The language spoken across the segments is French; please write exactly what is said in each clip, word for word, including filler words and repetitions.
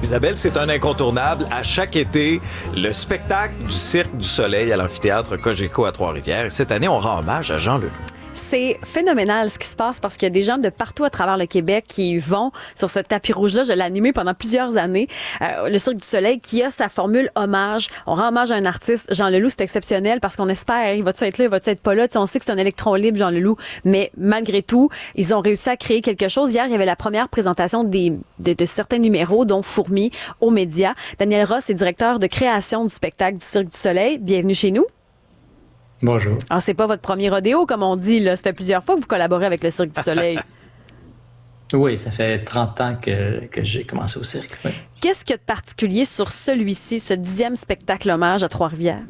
Isabelle, c'est un incontournable. À chaque été, le spectacle du Cirque du Soleil à l'amphithéâtre Cogeco à Trois-Rivières. Et cette année, on rend hommage à Jean Leloup. C'est phénoménal ce qui se passe parce qu'il y a des gens de partout à travers le Québec qui vont sur ce tapis rouge-là. Je l'ai animé pendant plusieurs années. Euh, le Cirque du Soleil qui a sa formule hommage. On rend hommage à un artiste. Jean Leloup, c'est exceptionnel parce qu'on espère, il va-tu être là, il va-tu être pas là. T'sais, on sait que c'est un électron libre, Jean Leloup. Mais malgré tout, ils ont réussi à créer quelque chose. Hier, il y avait la première présentation des, de, de certains numéros, dont Fourmi, aux médias. Daniel Ross est directeur de création du spectacle du Cirque du Soleil. Bienvenue chez nous. Bonjour. Alors, c'est pas votre premier rodéo, comme on dit, là. Ça fait plusieurs fois que vous collaborez avec le Cirque du Soleil. Oui, ça fait trente ans que, que j'ai commencé au cirque. Oui. Qu'est-ce qu'il y a de particulier sur celui-ci, ce dixième spectacle hommage à Trois-Rivières?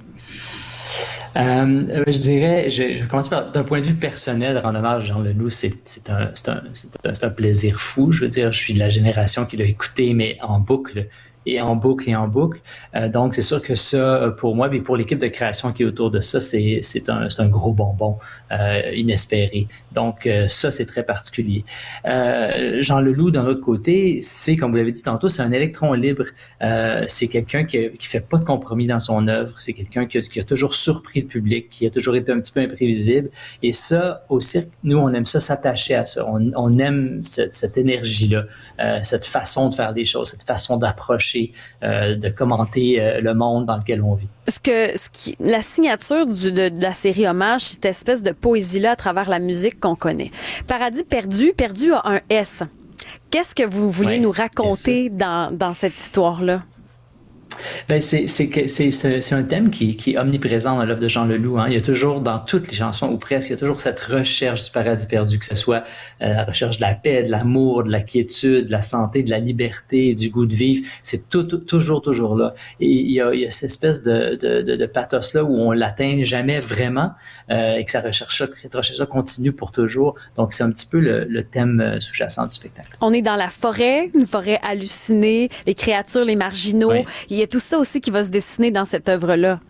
Euh, je dirais, je, je vais commencer par, d'un point de vue personnel, rendre hommage à Jean Leloup, c'est, c'est, un, c'est, un, c'est, un, c'est un plaisir fou. Je veux dire, je suis de la génération qui l'a écouté, mais en boucle. Et en boucle et en boucle. Euh, donc, c'est sûr que ça, pour moi, et pour l'équipe de création qui est autour de ça, c'est, c'est, un, c'est un gros bonbon euh, inespéré. Donc, euh, ça, c'est très particulier. Euh, Jean Leloup, d'un autre côté, c'est, comme vous l'avez dit tantôt, c'est un électron libre. Euh, c'est quelqu'un qui, qui fait pas de compromis dans son œuvre. C'est quelqu'un qui a, qui a toujours surpris le public, qui a toujours été un petit peu imprévisible. Et ça, au cirque, nous, on aime ça s'attacher à ça. On, on aime cette, cette énergie-là, euh, cette façon de faire des choses, cette façon d'approcher Euh, de commenter euh, le monde dans lequel on vit. Ce que, ce qui, la signature du, de, de la série Hommage, c'est cette espèce de poésie-là à travers la musique qu'on connaît. Paradis perdu, perdu a un S. Qu'est-ce que vous voulez ouais, nous raconter dans, dans cette histoire-là? Ben c'est c'est que c'est c'est un thème qui qui est omniprésent dans l'œuvre de Jean Leloup. Hein. Il y a toujours dans toutes les chansons ou presque, il y a toujours cette recherche du paradis perdu, que ce soit euh, la recherche de la paix, de l'amour, de la quiétude, de la santé, de la liberté, du goût de vivre. C'est tout, tout toujours toujours là. Et il y a il y a cette espèce de de de, de pathos là où on l'atteint jamais vraiment euh, et que sa recherche cette recherche là continue pour toujours. Donc c'est un petit peu le, le thème sous-jacent du spectacle. On est dans la forêt, une forêt hallucinée, les créatures, les marginaux. Oui. Il y a tout ça aussi qui va se dessiner dans cette œuvre-là.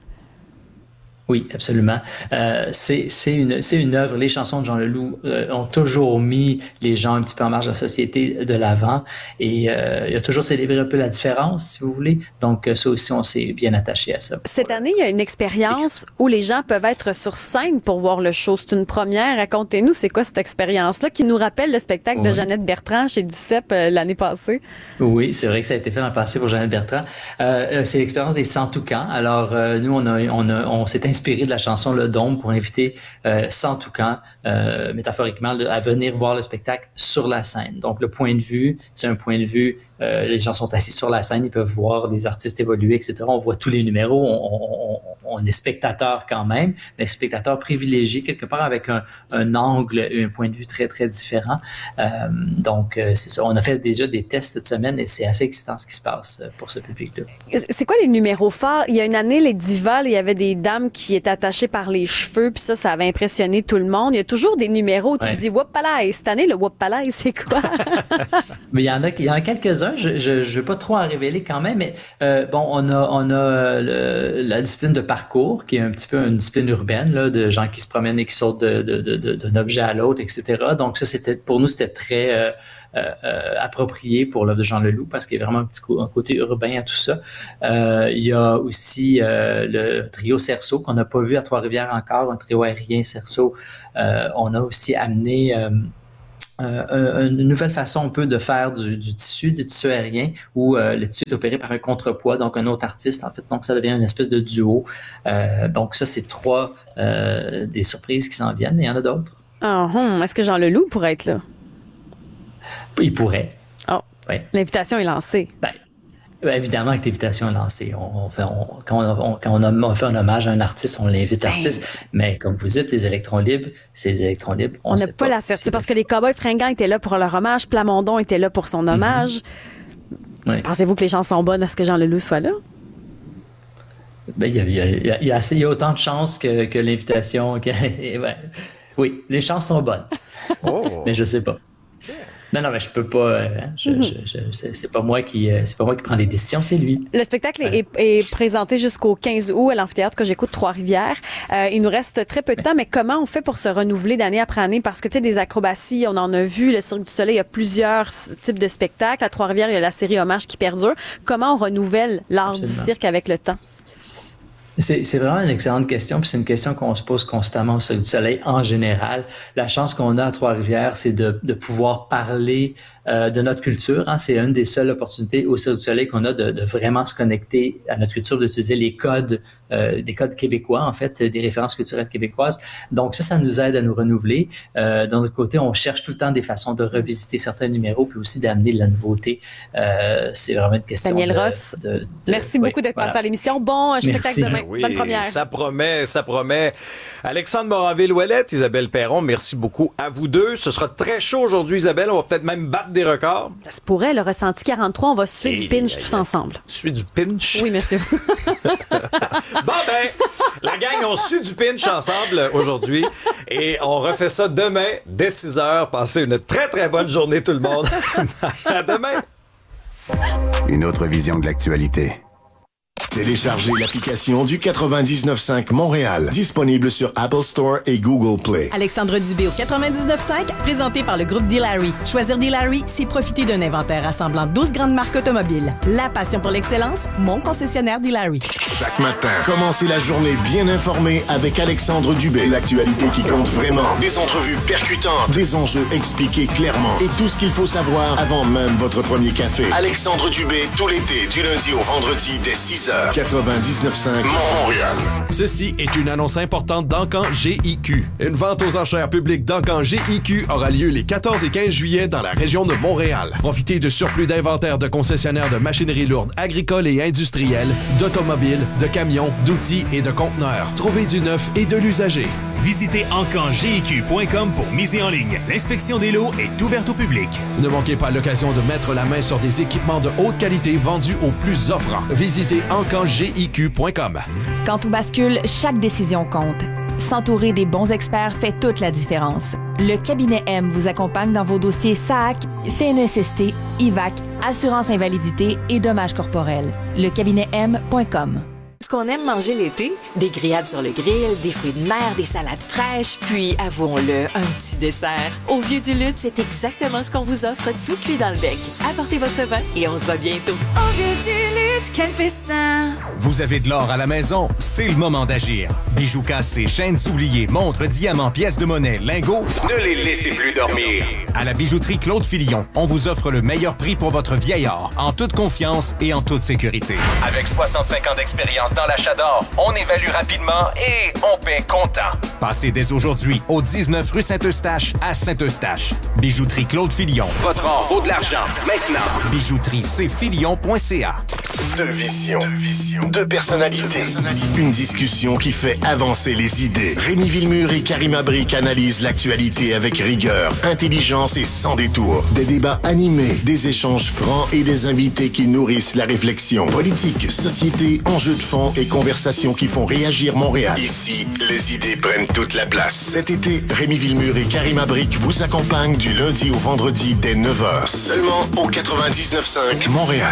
Oui, absolument. Euh, c'est, c'est une, c'est une œuvre. Les chansons de Jean Leloup euh, ont toujours mis les gens un petit peu en marge de la société de l'avant. Et euh, il a toujours célébré un peu la différence, si vous voulez. Donc, ça aussi, on s'est bien attaché à ça. Cette année, il y a une expérience où les gens peuvent être sur scène pour voir le show. C'est une première. Racontez-nous, c'est quoi cette expérience-là qui nous rappelle le spectacle oui. de Jeannette Bertrand chez Duceppe euh, l'année passée? Oui, c'est vrai que ça a été fait l'an passé pour Jeannette Bertrand. Euh, c'est l'expérience des cent toucans. Alors, euh, nous, on a, on a, on s'est inspiré de la chanson Le Dôme pour inviter euh, cent toucans, euh, métaphoriquement, à venir voir le spectacle sur la scène. Donc, le point de vue, c'est un point de vue, euh, les gens sont assis sur la scène, ils peuvent voir les artistes évoluer, et cetera. On voit tous les numéros, on, on, on est spectateur quand même, mais spectateur privilégié, quelque part avec un, un angle et un point de vue très, très différent. Euh, donc, euh, c'est ça. On a fait déjà des tests cette semaine et c'est assez excitant ce qui se passe pour ce public-là. C'est quoi les numéros forts? Il y a une année, les divas, il y avait des dames qui étaient attachées par les cheveux, puis ça, ça avait impressionné tout le monde. Il y a toujours des numéros où tu ouais. dis « Whoop-palais ». Cette année, le Whoop-palais, c'est quoi? Mais il y en a, il y en a quelques-uns, je je, je veux pas trop en révéler quand même, mais euh, bon, on a, on a le, la discipline de parcours, qui est un petit peu une discipline urbaine, là, de gens qui se promènent et qui sautent de, de, de, de, d'un objet à l'autre, et cetera. Donc ça, c'était pour nous, c'était très... Euh, Euh, euh, approprié pour l'œuvre de Jean Leloup parce qu'il y a vraiment un petit co- un côté urbain à tout ça. Euh, il y a aussi euh, le trio Cerceau qu'on n'a pas vu à Trois-Rivières encore, un trio aérien Cerceau. Euh, on a aussi amené euh, euh, une nouvelle façon un peu de faire du, du tissu, du tissu aérien où euh, le tissu est opéré par un contrepoids, donc un autre artiste en fait, donc ça devient une espèce de duo. Euh, donc ça, c'est trois euh, des surprises qui s'en viennent, mais il y en a d'autres. Oh, hum. Est-ce que Jean Leloup pourrait être là? Il pourrait. Oh, ouais. L'invitation est lancée. Ben, ben évidemment que l'invitation est lancée. On, on fait, on, quand, on, quand on, a, on fait un hommage à un artiste, on l'invite ben, artiste. Mais comme vous dites, les électrons libres, c'est les électrons libres. On n'a pas, pas la certitude. Parce que les Cowboys fringants étaient là pour leur hommage. Plamondon était là pour son hommage. Mm-hmm. Oui. Pensez-vous que les chances sont bonnes à ce que Jean Leloup soit là? Ben, il y a, il y a, il y a, il y a, assez, il y a autant de chances que, que l'invitation. Que, ouais. Oui, les chances sont bonnes. Oh. Mais je sais pas. Non, non, mais je peux pas. Euh, je, mm-hmm. je, je, c'est pas moi qui, euh, c'est pas moi qui prends les décisions, c'est lui. Le spectacle ouais. est, est présenté jusqu'au quinze août à l'amphithéâtre Cogeco de Trois-Rivières. Euh, il nous reste très peu de temps, mais comment on fait pour se renouveler d'année après année? Parce que tu sais, des acrobaties, on en a vu. Le Cirque du Soleil, il y a plusieurs types de spectacles. À Trois-Rivières, il y a la série Hommage qui perdure. Comment on renouvelle l'art Absolument. du cirque avec le temps? C'est, c'est vraiment une excellente question, puis c'est une question qu'on se pose constamment au Cirque du Soleil en général. La chance qu'on a à Trois-Rivières, c'est de, de pouvoir parler euh, de notre culture. Hein. C'est une des seules opportunités au Cirque du Soleil qu'on a de, de vraiment se connecter à notre culture, d'utiliser les codes, euh, des codes québécois, en fait, des références culturelles québécoises. Donc ça, ça nous aide à nous renouveler. Euh, d'un autre côté, on cherche tout le temps des façons de revisiter certains numéros, puis aussi d'amener de la nouveauté. Euh, c'est vraiment une question Daniel de, Ross, de, de, merci oui, beaucoup d'être voilà. passé à l'émission. Bon spectacle demain. Oui, bonne première. Ça promet, ça promet. Alexandre Moranville-Ouellette, Isabelle Perron, merci beaucoup à vous deux. Ce sera très chaud aujourd'hui, Isabelle. On va peut-être même battre des records. Ça se pourrait, le ressenti quarante-trois. On va suivre du pinch tous ensemble. Suivre du pinch? Oui, monsieur. Bon, ben, la gang, on suit du pinch ensemble aujourd'hui. Et on refait ça demain, dès six heures. Passez une très, très bonne journée, tout le monde. À demain. Une autre vision de l'actualité. Téléchargez l'application du quatre-vingt-dix-neuf cinq Montréal, disponible sur Apple Store et Google Play. Alexandre Dubé au quatre-vingt-dix-neuf cinq, présenté par le groupe D-Larry. Choisir D-Larry, c'est profiter d'un inventaire rassemblant douze grandes marques automobiles. La passion pour l'excellence, mon concessionnaire D-Larry. Chaque matin, commencez la journée bien informée avec Alexandre Dubé. L'actualité qui compte vraiment. Des entrevues percutantes, des enjeux expliqués clairement et tout ce qu'il faut savoir avant même votre premier café. Alexandre Dubé, tout l'été, du lundi au vendredi, dès six heures. quatre-vingt-dix-neuf cinq Montréal. Ceci est une annonce importante d'Encan G I Q. Une vente aux enchères publiques d'Encan G I Q aura lieu les quatorze et quinze juillet dans la région de Montréal. Profitez de surplus d'inventaire de concessionnaires de machinerie lourde agricole et industrielle, d'automobiles, de camions, d'outils et de conteneurs. Trouvez du neuf et de l'usager. Visitez encan g i q point com pour miser en ligne. L'inspection des lots est ouverte au public. Ne manquez pas l'occasion de mettre la main sur des équipements de haute qualité vendus aux plus offrants. Visitez encan g i q point com. Quand tout bascule, chaque décision compte. S'entourer des bons experts fait toute la différence. Le cabinet M vous accompagne dans vos dossiers S A C, C N S S T, I V A C, assurance invalidité et dommages corporels. Le cabinet M point com. Ce qu'on aime manger l'été, des grillades sur le grill, des fruits de mer, des salades fraîches, puis, avouons-le, un petit dessert. Au Vieux du Lutte, c'est exactement ce qu'on vous offre tout cuit dans le bec. Apportez votre vin et on se voit bientôt. Au Vieux du Lutte, quel festin! Vous avez de l'or à la maison? C'est le moment d'agir. Bijoux cassés, chaînes oubliées, montres, diamants, pièces de monnaie, lingots, ne les laissez plus dormir. À la bijouterie Claude Filion, on vous offre le meilleur prix pour votre vieil or, en toute confiance et en toute sécurité. Avec soixante-cinq ans d'expérience dans l'achat d'or, on évalue rapidement et on paie comptant. Passez dès aujourd'hui au dix-neuf rue Saint-Eustache à Saint-Eustache. Bijouterie Claude Filion. Votre or vaut de l'argent. Maintenant, bijouterie c filion point c a. Deux visions, deux visions, deux personnalités. Une discussion qui fait avancer les idées. Rémi Villemur et Karima Brick analysent l'actualité avec rigueur, intelligence et sans détour. Des débats animés, des échanges francs et des invités qui nourrissent la réflexion. Politique, société, enjeux de fond et conversations qui font réagir Montréal. Ici, les idées prennent toute la place. Cet été, Rémi Villemur et Karima Brick vous accompagnent du lundi au vendredi dès neuf heures. Seulement au quatre-vingt-dix-neuf cinq Montréal.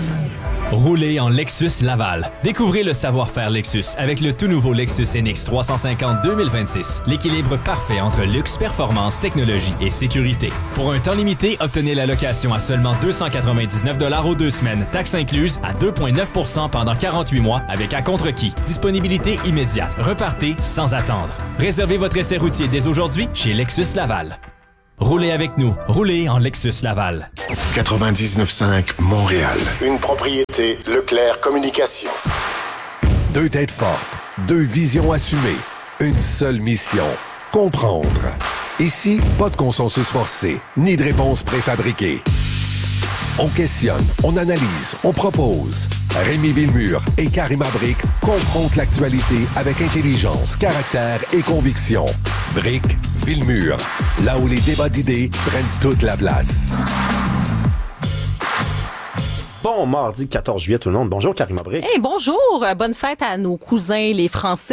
Roulez en Lexus Laval. Découvrez le savoir-faire Lexus avec le tout nouveau Lexus N X trois cent cinquante deux mille vingt-six. L'équilibre parfait entre luxe, performance, technologie et sécurité. Pour un temps limité, obtenez la location à seulement deux cent quatre-vingt-dix-neuf dollars aux deux semaines, taxes incluses, à deux virgule neuf pour cent pendant quarante-huit mois avec à contre-qui. Disponibilité immédiate. Repartez sans attendre. Réservez votre essai routier dès aujourd'hui chez Lexus Laval. Roulez avec nous. Roulez en Lexus Laval. quatre-vingt-dix-neuf cinq Montréal. Une propriété Leclerc Communication. Deux têtes fortes, deux visions assumées, une seule mission, comprendre. Ici, pas de consensus forcé, ni de réponse préfabriquée. On questionne, on analyse, on propose. Rémi Villemur et Karima Brick confrontent l'actualité avec intelligence, caractère et conviction. Brick, Villemur, là où les débats d'idées prennent toute la place. Bon mardi quatorze juillet tout le monde. Bonjour Karima Brick. Hey, bonjour. Bonne fête à nos cousins les Français.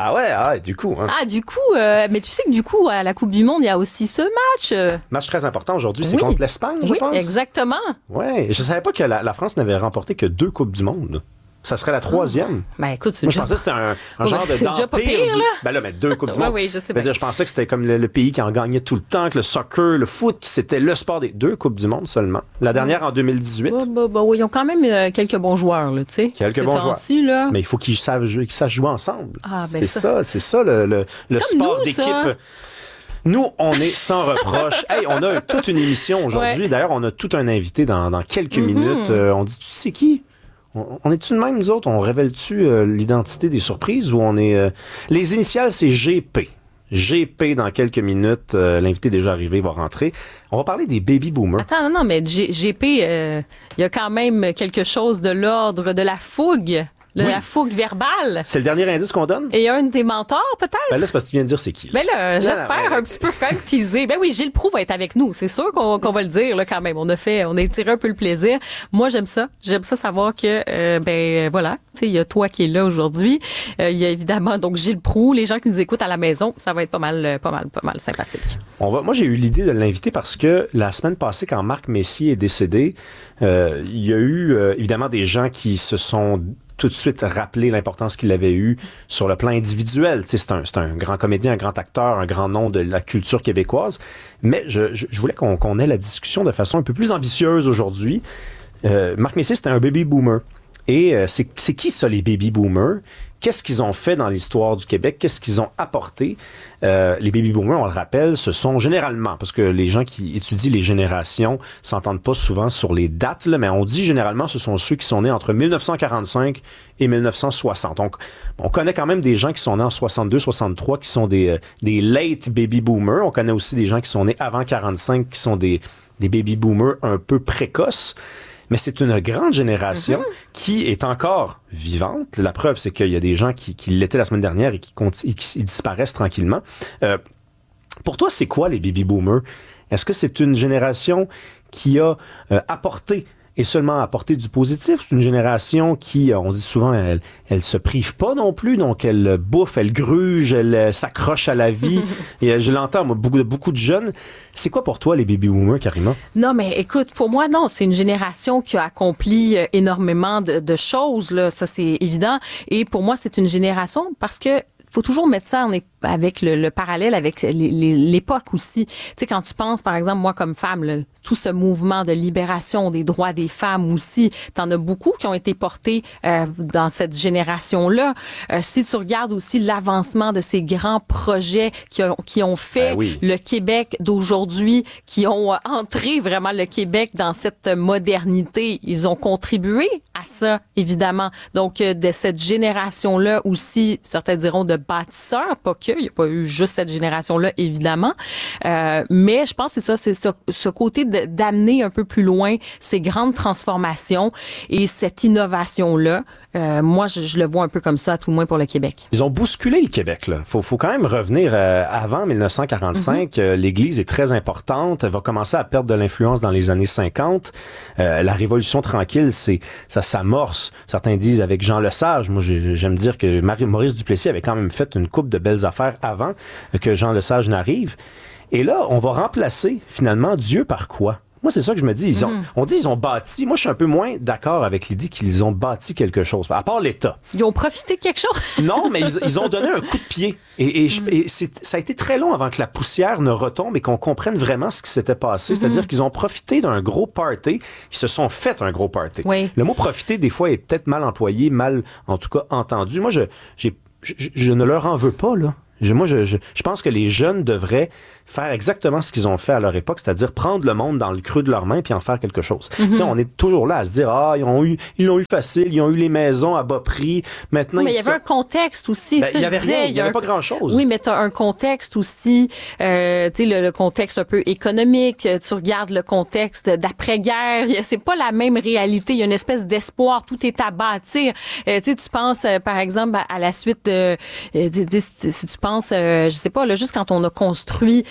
Ah ouais, ah, du coup. Hein. Ah, du coup, euh, mais tu sais que du coup, à la Coupe du Monde, il y a aussi ce match. Euh... Match très important aujourd'hui, c'est oui. contre l'Espagne, je oui, pense. Oui, exactement. Ouais, je savais pas que la, la France n'avait remporté que deux Coupes du Monde. Ça serait la troisième. Ben écoute, c'est Moi, déjà... je pensais que c'était un, un genre ben, de d'empire. Pas pire, du... là. Ben là, mais deux Coupes du ouais, Monde. Oui, je sais ben, bien. Je pensais que c'était comme le, le pays qui en gagnait tout le temps, que le soccer, le foot, c'était le sport des deux Coupes du Monde seulement. La dernière en deux mille dix-huit. Bah, bah, bah, oui, ils ont quand même euh, quelques bons joueurs, là, tu sais. Quelques bons joueurs. Là. Mais il faut qu'ils savent jouer, qu'ils sachent jouer ensemble. Ah, ben c'est ça, ça c'est ça le, le, le sport nous, d'équipe. Ça. Nous, on est sans reproche. Hey, on a toute une émission aujourd'hui. Ouais. D'ailleurs, on a tout un invité dans, dans quelques mm-hmm. minutes. Euh, on dit, tu sais qui? On, on est-tu de même, nous autres? On révèle-tu euh, l'identité des surprises ou on est... Euh... Les initiales, c'est G P. G P, dans quelques minutes. Euh, l'invité est déjà arrivé, va rentrer. On va parler des baby boomers. Attends, non, non, mais G- GP, il euh, y a quand même quelque chose de l'ordre de la fougue. Le, oui. La fougue verbale. C'est le dernier indice qu'on donne? Et un de tes mentors, peut-être? Ben là, c'est parce que tu viens de dire c'est qui. Là. Ben là, j'espère ben... un petit peu quand même teaser. Ben oui, Gilles Proulx va être avec nous. C'est sûr qu'on, qu'on va le dire, là, quand même. On a fait, on a tiré un peu le plaisir. Moi, j'aime ça. J'aime ça savoir que, euh, ben, voilà. Tu sais, il y a toi qui est là aujourd'hui. Euh, il y a évidemment, donc, Gilles Proulx. Les gens qui nous écoutent à la maison, ça va être pas mal, pas mal, pas mal sympathique. On va, moi, j'ai eu l'idée de l'inviter parce que la semaine passée, quand Marc Messier est décédé, euh, il y a eu, euh, évidemment, des gens qui se sont tout de suite rappeler l'importance qu'il avait eue sur le plan individuel. Tu sais, c'est un, c'est un grand comédien, un grand acteur, un grand nom de la culture québécoise. Mais je, je, je voulais qu'on, qu'on ait la discussion de façon un peu plus ambitieuse aujourd'hui. Euh, Marc Messier, c'était un baby boomer. Et euh, c'est, c'est qui ça, les baby boomers? Qu'est-ce qu'ils ont fait dans l'histoire du Québec? Qu'est-ce qu'ils ont apporté? Euh, les baby boomers, on le rappelle, ce sont généralement, parce que les gens qui étudient les générations s'entendent pas souvent sur les dates, là, mais on dit généralement ce sont ceux qui sont nés entre dix-neuf cent quarante-cinq et dix-neuf cent soixante. Donc, on connaît quand même des gens qui sont nés en soixante-deux soixante-trois qui sont des, euh, des late baby boomers. On connaît aussi des gens qui sont nés avant quarante-cinq qui sont des, des baby boomers un peu précoces. Mais c'est une grande génération mm-hmm. qui est encore vivante. La preuve, c'est qu'il y a des gens qui, qui l'étaient la semaine dernière et qui, et qui disparaissent tranquillement. Euh, pour toi, c'est quoi les baby boomers? Est-ce que c'est une génération qui a euh, apporté et seulement apporté du positif? C'est une génération qui, on dit souvent, elle, elle se prive pas non plus, donc elle bouffe, elle gruge, elle euh, s'accroche à la vie. Et euh, je l'entends, moi, beaucoup, beaucoup de jeunes. C'est quoi pour toi les baby boomers, Karima? Non, mais écoute, pour moi, non, c'est une génération qui a accompli euh, énormément de, de choses, là, ça c'est évident. Et pour moi, c'est une génération parce que faut toujours mettre ça en, avec le, le parallèle avec les, les, l'époque aussi. Tu sais, quand tu penses, par exemple, moi comme femme, là, tout ce mouvement de libération des droits des femmes aussi, t'en as beaucoup qui ont été portés euh, dans cette génération-là. Euh, si tu regardes aussi l'avancement de ces grands projets qui ont, qui ont fait ben oui. le Québec d'aujourd'hui, qui ont entré vraiment le Québec dans cette modernité, ils ont contribué à ça, évidemment. Donc, euh, de cette génération-là aussi, certains diront de bâtisseurs, pas que, il n'y a pas eu juste cette génération-là, évidemment. Euh, mais je pense que c'est ça, c'est ce, ce côté de, d'amener un peu plus loin ces grandes transformations et cette innovation-là. Euh, moi, je, je le vois un peu comme ça, à tout le moins pour le Québec. Ils ont bousculé le Québec, là. Faut, faut quand même revenir euh, avant dix-neuf cent quarante-cinq. Mm-hmm. Euh, L'Église est très importante. Elle va commencer à perdre de l'influence dans les années cinquante. Euh, la Révolution tranquille, c'est ça s'amorce. Certains disent avec Jean Lesage. Moi, j'ai, j'aime dire que Marie, Maurice Duplessis avait quand même fait une couple de belles affaires avant que Jean Lesage n'arrive. Et là, on va remplacer finalement Dieu par quoi? Moi, c'est ça que je me dis. Ils ont, mm. On dit ils ont bâti. Moi, je suis un peu moins d'accord avec l'idée qu'ils ont bâti quelque chose. À part l'État. Ils ont profité de quelque chose? Non, mais ils, ils ont donné un coup de pied. Et, et, mm. et c'est, ça a été très long avant que la poussière ne retombe et qu'on comprenne vraiment ce qui s'était passé. Mm-hmm. C'est-à-dire qu'ils ont profité d'un gros party. Ils se sont fait un gros party. Oui. Le mot profiter, des fois, est peut-être mal employé, mal, en tout cas, entendu. Moi, je, j'ai, je, je ne leur en veux pas, là. Je, moi, je, je, je pense que les jeunes devraient faire exactement ce qu'ils ont fait à leur époque, c'est-à-dire prendre le monde dans le creux de leurs mains puis en faire quelque chose. Mm-hmm. Tu sais, on est toujours là à se dire ah ils ont eu ils l'ont eu facile, ils ont eu les maisons à bas prix. Maintenant, mais il y avait sont... un contexte aussi. Ben, ça, il y avait je disais, rien, il y avait un... pas grand-chose. Oui, mais tu as un contexte aussi, euh, tu sais le, le contexte un peu économique. Tu regardes le contexte d'après-guerre, c'est pas la même réalité. Il y a une espèce d'espoir, tout est à bâtir. Euh, tu sais, tu penses euh, par exemple à, à la suite de, euh, si tu penses, euh, je sais pas, là, juste quand on a construit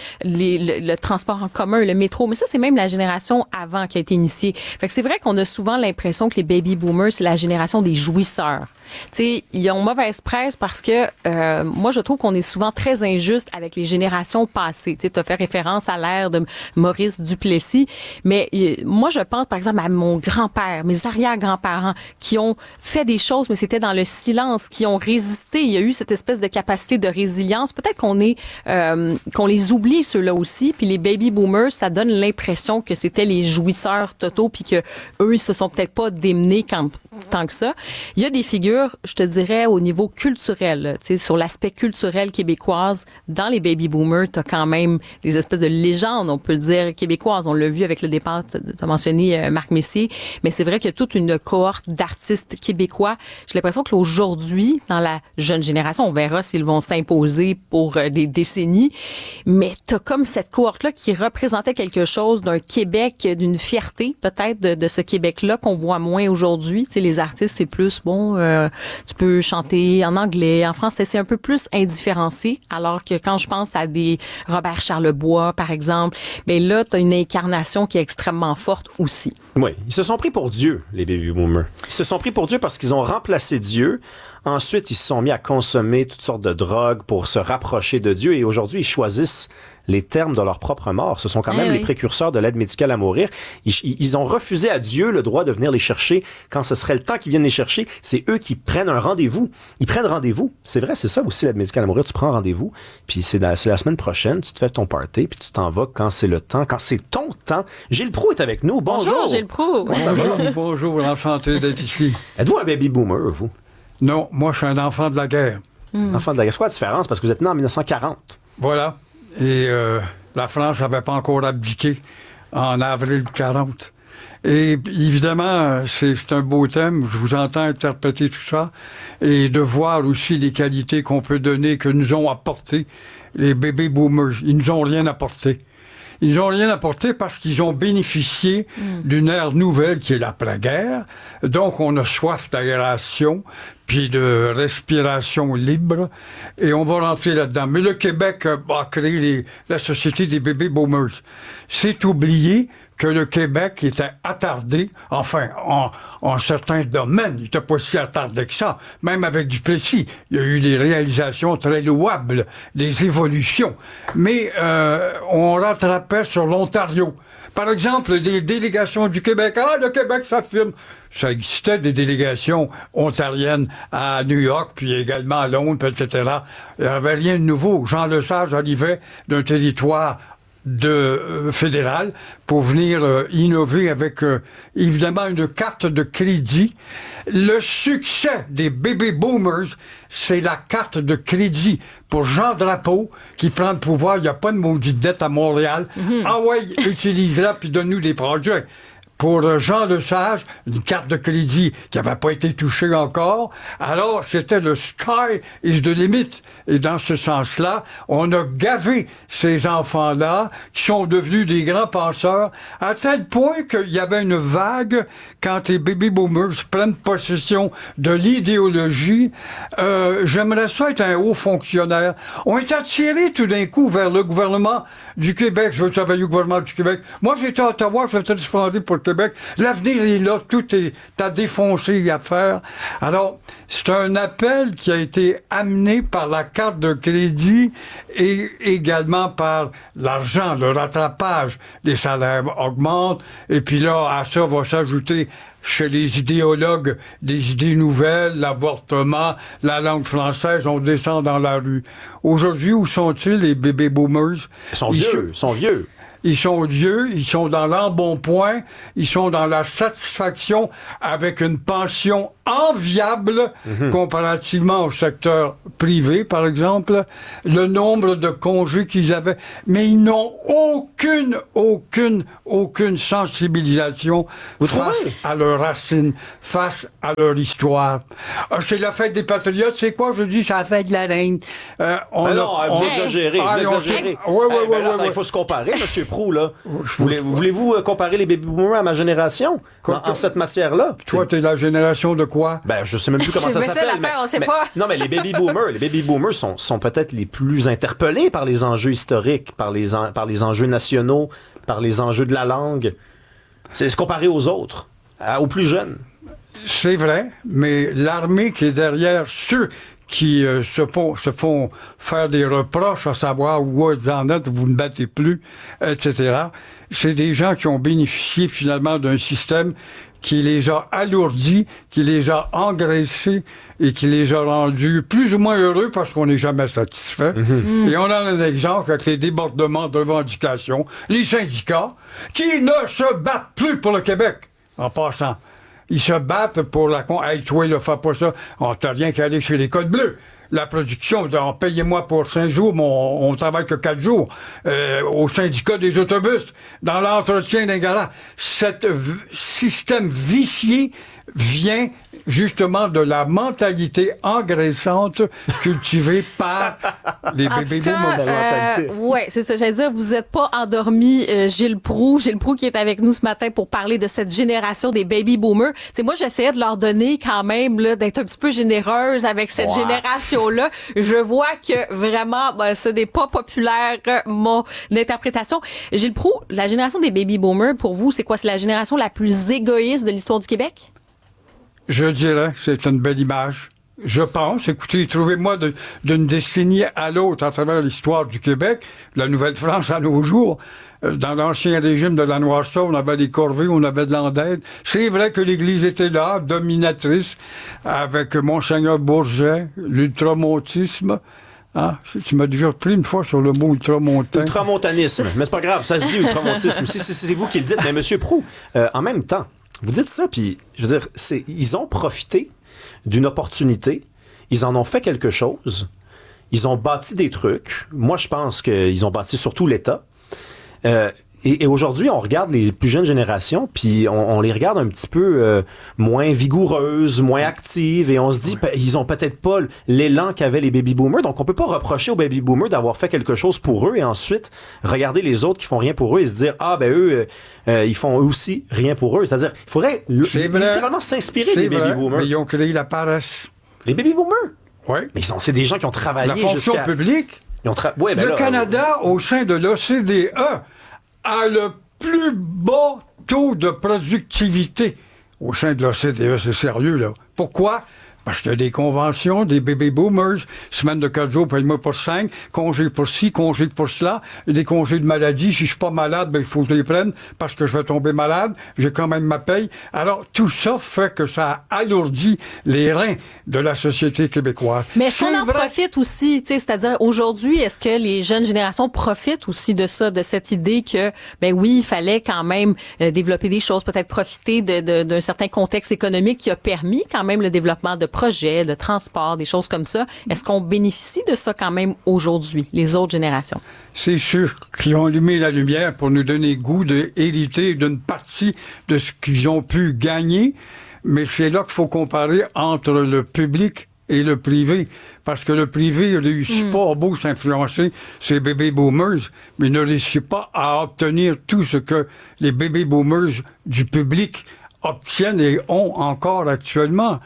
les, le, le transport en commun, le métro. Mais ça, c'est même la génération avant qui a été initiée. Fait que c'est vrai qu'on a souvent l'impression que les baby boomers, c'est la génération des jouisseurs. Tu sais, ils ont mauvaise presse parce que euh, moi, je trouve qu'on est souvent très injuste avec les générations passées. Tu sais, tu as fait référence à l'ère de Maurice Duplessis, mais euh, moi, je pense, par exemple, à mon grand-père, mes arrière-grands-parents, qui ont fait des choses, mais c'était dans le silence, qui ont résisté. Il y a eu cette espèce de capacité de résilience. Peut-être qu'on est, euh, qu'on les oublie, ceux-là aussi. Puis les baby boomers, ça donne l'impression que c'était les jouisseurs totaux, puis que eux, ils se sont peut-être pas démenés quand, tant que ça. Il y a des figures, je te dirais, au niveau culturel, tu sais, sur l'aspect culturel québécoise, dans les baby boomers, t'as quand même des espèces de légendes, on peut dire, québécoises. On l'a vu avec le départ, t'as mentionné euh, Marc Messier, mais c'est vrai qu'il y a toute une cohorte d'artistes québécois. J'ai l'impression qu'aujourd'hui, dans la jeune génération, on verra s'ils vont s'imposer pour euh, des décennies, mais t'as comme cette cohorte-là qui représentait quelque chose d'un Québec, d'une fierté, peut-être, de, de ce Québec-là qu'on voit moins aujourd'hui. Tu sais, les artistes, c'est plus, bon, euh, tu peux chanter en anglais, en français, c'est un peu plus indifférencié, alors que quand je pense à des Robert Charlebois, par exemple, ben là, tu as une incarnation qui est extrêmement forte aussi. Oui, ils se sont pris pour Dieu, les baby boomers. Ils se sont pris pour Dieu parce qu'ils ont remplacé Dieu. Ensuite, ils se sont mis à consommer toutes sortes de drogues pour se rapprocher de Dieu et aujourd'hui, ils choisissent les termes de leur propre mort. Ce sont quand même eh oui. les précurseurs de l'aide médicale à mourir. Ils, ils ont refusé à Dieu le droit de venir les chercher quand ce serait le temps qu'ils viennent les chercher. C'est eux qui prennent un rendez-vous. Ils prennent rendez-vous. C'est vrai, c'est ça aussi l'aide médicale à mourir. Tu prends un rendez-vous, puis c'est la, c'est la semaine prochaine, tu te fais ton party, puis tu t'en vas quand c'est le temps, quand c'est ton temps. Gilles Proulx est avec nous. Bonjour. Bonjour, Gilles Proulx. Comment ça va? Bonjour, enchanté d'être ici. Êtes-vous un baby boomer, vous? Non, moi, je suis un enfant de la guerre. Mm. Enfant de la guerre. C'est quoi la différence? Parce que vous êtes né en dix-neuf cent quarante. Voilà. Et euh, la France n'avait pas encore abdiqué en avril quarante. Et évidemment, c'est, c'est un beau thème. Je vous entends interpréter tout ça. Et de voir aussi les qualités qu'on peut donner, que nous ont apportées les baby boomers. Ils nous ont rien apporté. Ils n'ont rien apporté parce qu'ils ont bénéficié mm. d'une ère nouvelle qui est l'après-guerre. Donc, on a soif d'aération, puis de respiration libre, et on va rentrer là-dedans. Mais le Québec a créé les, la société des baby boomers. C'est oublié que le Québec était attardé, enfin, en, en certains domaines, il n'était pas si attardé que ça, même avec Duplessis. Il y a eu des réalisations très louables, des évolutions. Mais euh, on rattrapait sur l'Ontario. Par exemple, des délégations du Québec. Ah, le Québec s'affirme. Ça existait des délégations ontariennes à New York, puis également à Londres, et cetera. Il n'y avait rien de nouveau. Jean Lesage arrivait d'un territoire de euh, fédéral pour venir euh, innover avec euh, évidemment une carte de crédit. Le succès des baby boomers, c'est la carte de crédit pour Jean Drapeau qui prend le pouvoir. Il n'y a pas de maudite dette à Montréal. Mm-hmm. Ah ouais, utilise-la puis donne-nous des projets. Pour Jean Lesage, une carte de crédit qui n'avait pas été touchée encore. Alors, c'était le sky is the limit. Et dans ce sens-là, on a gavé ces enfants-là qui sont devenus des grands penseurs à tel point qu'il y avait une vague quand les baby boomers prennent possession de l'idéologie. Euh, j'aimerais ça être un haut fonctionnaire. On est attirés tout d'un coup vers le gouvernement du Québec. Je veux travailler au gouvernement du Québec. Moi, j'étais à Ottawa, je vais défendu pour le Québec. L'avenir est là, tout est à défoncer à faire. Alors, c'est un appel qui a été amené par la carte de crédit et également par l'argent, le rattrapage. Les salaires augmentent et puis là, à ça va s'ajouter chez les idéologues des idées nouvelles, l'avortement, la langue française, on descend dans la rue. Aujourd'hui, où sont-ils, les baby boomers? Ils sont ils vieux, ils sont vieux. Ils sont vieux, ils sont dans l'embonpoint, ils sont dans la satisfaction avec une pension enviable mm-hmm. comparativement au secteur privé, par exemple, le nombre de congés qu'ils avaient. Mais ils n'ont aucune, aucune, aucune sensibilisation Vous face trouvez? à leurs racines, face à leur histoire. Ah, c'est la fête des patriotes, c'est quoi? Je dis, c'est la fête de la reine. Euh, on ben a, non, on, vous exagérez, ah, vous exagérez. Oui, oui, oui. Il faut se comparer, monsieur Proulx, là. Voulez, voulez-vous euh, comparer les baby boomers à ma génération en, en cette matière-là? Toi, t'es la génération de quoi? Ben, je sais même plus comment ça s'appelle. C'est ça l'affaire, on sait mais, pas. Non, mais les baby boomers, les baby boomers sont, sont peut-être les plus interpellés par les enjeux historiques, par les, en, par les enjeux nationaux, par les enjeux de la langue. C'est se comparer aux autres, à, aux plus jeunes. C'est vrai, mais l'armée qui est derrière ceux qui euh, se, font, se font faire des reproches à savoir où vous en êtes, vous ne battez plus, et cetera, c'est des gens qui ont bénéficié finalement d'un système qui les a alourdis, qui les a engraissés et qui les a rendus plus ou moins heureux parce qu'on n'est jamais satisfait. Mm-hmm. Et on a un exemple avec les débordements de revendications, les syndicats qui ne se battent plus pour le Québec, en passant. Ils se battent pour la... Hey, toi, ne fais pas ça. On t'a rien qu'à aller chez les Codes Bleus. La production, on, payez-moi pour cinq jours, mais on, on travaille que quatre jours. Euh, au syndicat des autobus, dans l'entretien d'un garage. Cet v- système vicié vient justement de la mentalité engraissante cultivée par les bébés boomers. Euh, oui, c'est ça. J'allais dire, vous n'êtes pas endormi, euh, Gilles Proulx. Gilles Proulx qui est avec nous ce matin pour parler de cette génération des baby boomers. T'sais, moi, j'essayais de leur donner quand même là, d'être un petit peu généreuse avec cette wow. génération-là. Je vois que vraiment, ben, ce n'est pas populaire, mon interprétation. Gilles Proulx, la génération des baby boomers, pour vous, c'est quoi? C'est la génération la plus égoïste de l'histoire du Québec? Je dirais que c'est une belle image. Je pense, écoutez, trouvez-moi de, d'une décennie à l'autre à travers l'histoire du Québec, la Nouvelle-France à nos jours. Dans l'ancien régime de la noirceur, on avait des corvées, on avait de l'endaide. C'est vrai que l'Église était là, dominatrice, avec Monseigneur Bourget, l'ultramontisme. Ah, tu m'as déjà pris une fois sur le mot ultramontain. Ultramontanisme, mais c'est pas grave, ça se dit ultramontisme. Si, si, c'est vous qui le dites, mais Monsieur Proulx, euh, en même temps, vous dites ça, puis je veux dire, c'est, ils ont profité d'une opportunité, ils en ont fait quelque chose, ils ont bâti des trucs. Moi, je pense qu'ils ont bâti surtout l'État. Euh, et, et aujourd'hui, on regarde les plus jeunes générations, puis on, on les regarde un petit peu euh, moins vigoureuses, moins actives, et on se dit, ouais. ils ont peut-être pas l'élan qu'avaient les baby boomers, donc on peut pas reprocher aux baby boomers d'avoir fait quelque chose pour eux, et ensuite regarder les autres qui font rien pour eux et se dire, ah ben eux, euh, ils font eux aussi rien pour eux. C'est-à-dire, il faudrait l- littéralement s'inspirer c'est des baby vrai, boomers. Mais ils ont créé la paresse. Les baby boomers? Oui. Mais ils sont, c'est des gens qui ont travaillé la fonction jusqu'à... publique. Ils ont tra... ouais, ben le là, Canada, euh... au sein de l'O C D E, a le plus bas taux de productivité au sein de l'O C D E. C'est sérieux, là. Pourquoi? Parce qu'il y a des conventions, des baby boomers, semaine de quatre jours, paye-moi pour cinq, congé pour ci, congé pour cela, des congés de maladie. Si je suis pas malade, ben il faut que je les prenne parce que je vais tomber malade. J'ai quand même ma paye. Alors, tout ça fait que ça alourdit les reins de la société québécoise. Mais est-ce qu'on en vrai? profite aussi, tu sais, c'est-à-dire aujourd'hui, est-ce que les jeunes générations profitent aussi de ça, de cette idée que, ben oui, il fallait quand même euh, développer des choses, peut-être profiter de, de, d'un certain contexte économique qui a permis quand même le développement de projets, de transport, des choses comme ça. Est-ce qu'on bénéficie de ça quand même aujourd'hui, les autres générations? C'est sûr qu'ils ont allumé la lumière pour nous donner goût d'hériter d'une partie de ce qu'ils ont pu gagner, mais c'est là qu'il faut comparer entre le public et le privé, parce que le privé ne réussit mm. pas à beau s'influencer ces baby boomers, mais ne réussit pas à obtenir tout ce que les baby boomers du public obtiennent et ont encore actuellement.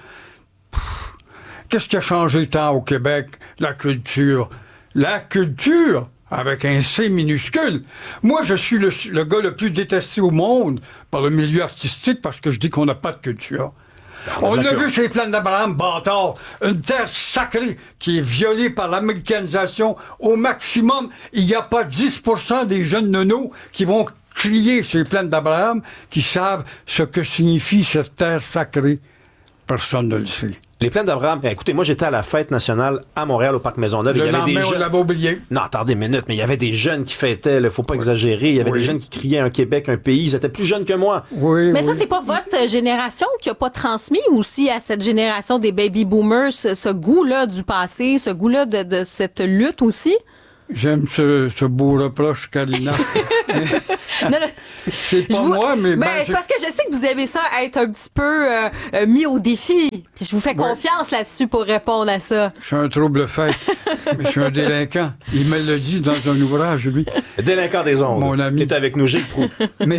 Qu'est-ce qui a changé tant au Québec? La culture. La culture, avec un C minuscule. Moi, je suis le, le gars le plus détesté au monde par le milieu artistique parce que je dis qu'on n'a pas de culture. On, on l'a vu chez les plaines d'Abraham, bâtard. Une terre sacrée qui est violée par l'américanisation. Au maximum, il n'y a pas dix pour cent des jeunes nonos qui vont crier sur les plaines d'Abraham qui savent ce que signifie cette terre sacrée. Personne ne le sait. Les plaines d'Abraham, écoutez, moi j'étais à la fête nationale à Montréal au Parc Maisonneuve. Le il y avait des jeunes... on l'avait oublié. Non, attendez une minute, mais il y avait des jeunes qui fêtaient, il faut pas oui. exagérer. Il y avait oui. des jeunes qui criaient un Québec, un pays. Ils étaient plus jeunes que moi. Oui, mais oui. ça, c'est pas votre génération qui a pas transmis aussi à cette génération des baby boomers ce, ce goût-là du passé, ce goût-là de, de cette lutte aussi? J'aime ce, ce beau reproche, Karina. Non, non. C'est pas Je vous- moi, mais... mais ben, c'est parce que je sais que vous aimez ça être un petit peu euh, euh, mis au défi. Puis je vous fais Ouais. confiance là-dessus pour répondre à ça. Je suis un trouble fait, mais je suis un délinquant. Il me l'a dit dans un ouvrage, lui. Délinquant des ondes. Mon ami. Qui est avec nous, Gilles Proulx. Mais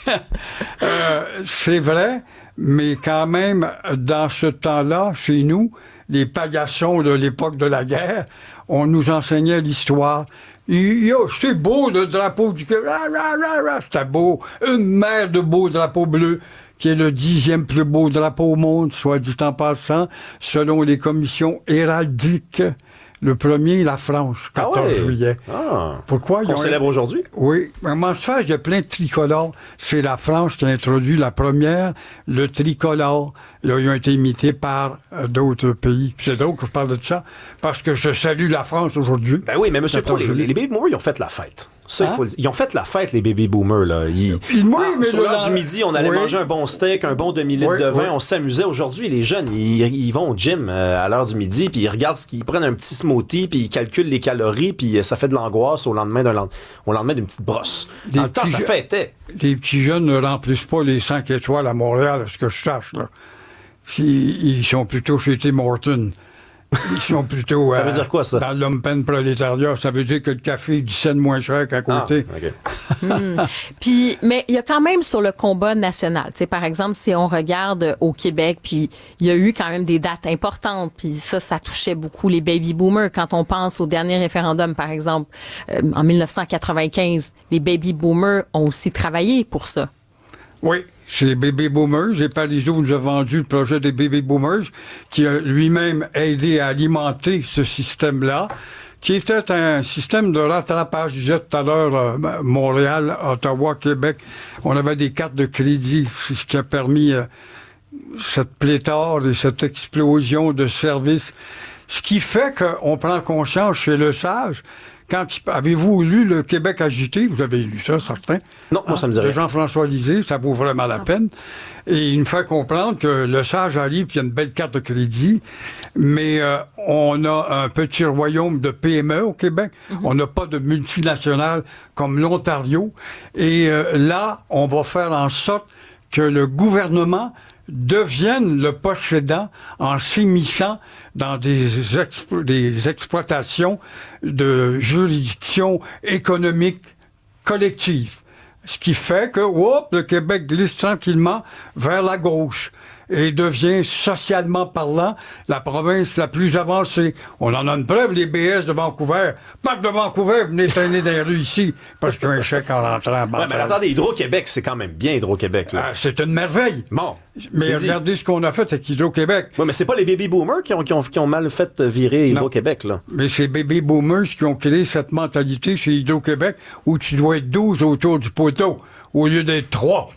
euh, c'est vrai, mais quand même, dans ce temps-là, chez nous, les paillassons de l'époque de la guerre, on nous enseignait l'histoire. Il y a- C'est beau le drapeau du Québec. Ra, ra, ra, ra. C'était beau. Une mer de beaux drapeaux bleus, qui est le dixième plus beau drapeau au monde, soit dit en passant, selon les commissions héraldiques. Le premier, la France, quatorze Ah ouais? juillet. Ah. Pourquoi? Qu'on célèbre aujourd'hui? Oui. Comment se fait? Il y a plein de tricolores. C'est la France qui a introduit la première, le tricolore. Là, ils ont été imités par euh, d'autres pays. Puis c'est drôle que je parle de ça, parce que je salue la France aujourd'hui. Ben oui, mais M. Proulx, les, les baby boomers, ils ont fait la fête. Ça, il Hein? faut le- Ils ont fait la fête, les baby boomers, là. Ils... Oui, mais Sur le- l'heure du midi, on allait Oui. manger un bon steak, un bon demi-litre Oui, de vin, oui. on s'amusait. Aujourd'hui, les jeunes, ils, ils vont au gym euh, à l'heure du midi, puis ils regardent ce qu'ils ils prennent un petit smoothie, puis ils calculent les calories, puis euh, ça fait de l'angoisse au lendemain d'un lend- au lendemain d'une petite brosse. Des Dans le temps, petits ça je- fêtait. Les petits jeunes ne remplissent pas les cinq étoiles à Montréal, à ce que je sache, là. Ils, ils sont plutôt chez Tim Hortons. Ils sont plutôt... Ça veut dire quoi, ça? Dans le lumpen prolétariat. Ça veut dire que le café est dix cents moins cher qu'à côté. Ah, OK. Hmm. Puis, mais il y a quand même sur le combat national. Tu sais, par exemple, si on regarde euh, au Québec, puis il y a eu quand même des dates importantes, puis ça, ça touchait beaucoup les baby boomers. Quand on pense au dernier référendum, par exemple, euh, en dix-neuf cent quatre-vingt-quinze, les baby boomers ont aussi travaillé pour ça. Oui, c'est les baby boomers. Et Parizeau nous a vendu le projet des baby boomers, qui a lui-même aidé à alimenter ce système-là, qui était un système de rattrapage. Je disais tout à l'heure, euh, Montréal, Ottawa, Québec, on avait des cartes de crédit, c'est ce qui a permis euh, cette pléthore et cette explosion de services. Ce qui fait qu'on prend conscience chez le sage. Quand avez-vous lu le Québec agité? Vous avez lu ça, certains? Non, moi, ça me dit De rien. Jean-François Lisée, ça vaut vraiment la peine. Et il nous fait comprendre que le sage arrive, puis il y a une belle carte de crédit, mais euh, on a un petit royaume de P M E au Québec. On n'a pas de multinationales comme l'Ontario. Et euh, là, on va faire en sorte que le gouvernement devienne le possédant en s'immisçant dans des, explo- des exploitations de juridictions économiques collectives. Ce qui fait que, hop, le Québec glisse tranquillement vers la gauche et devient, socialement parlant, la province la plus avancée. On en a une preuve, les B S de Vancouver. Parc de Vancouver, venez traîner dans les rues ici, parce qu'il y a un chèque en rentrant. Ouais, mais attendez, Hydro-Québec, c'est quand même bien Hydro-Québec, là. Ah, c'est une merveille. Bon. Mais j'ai dit. regardez ce qu'on a fait avec Hydro-Québec. Oui, mais c'est pas les baby boomers qui ont, qui ont, qui ont mal fait virer Hydro-Québec, là. Mais c'est baby boomers qui ont créé cette mentalité chez Hydro-Québec où tu dois être douze autour du poteau au lieu d'être trois.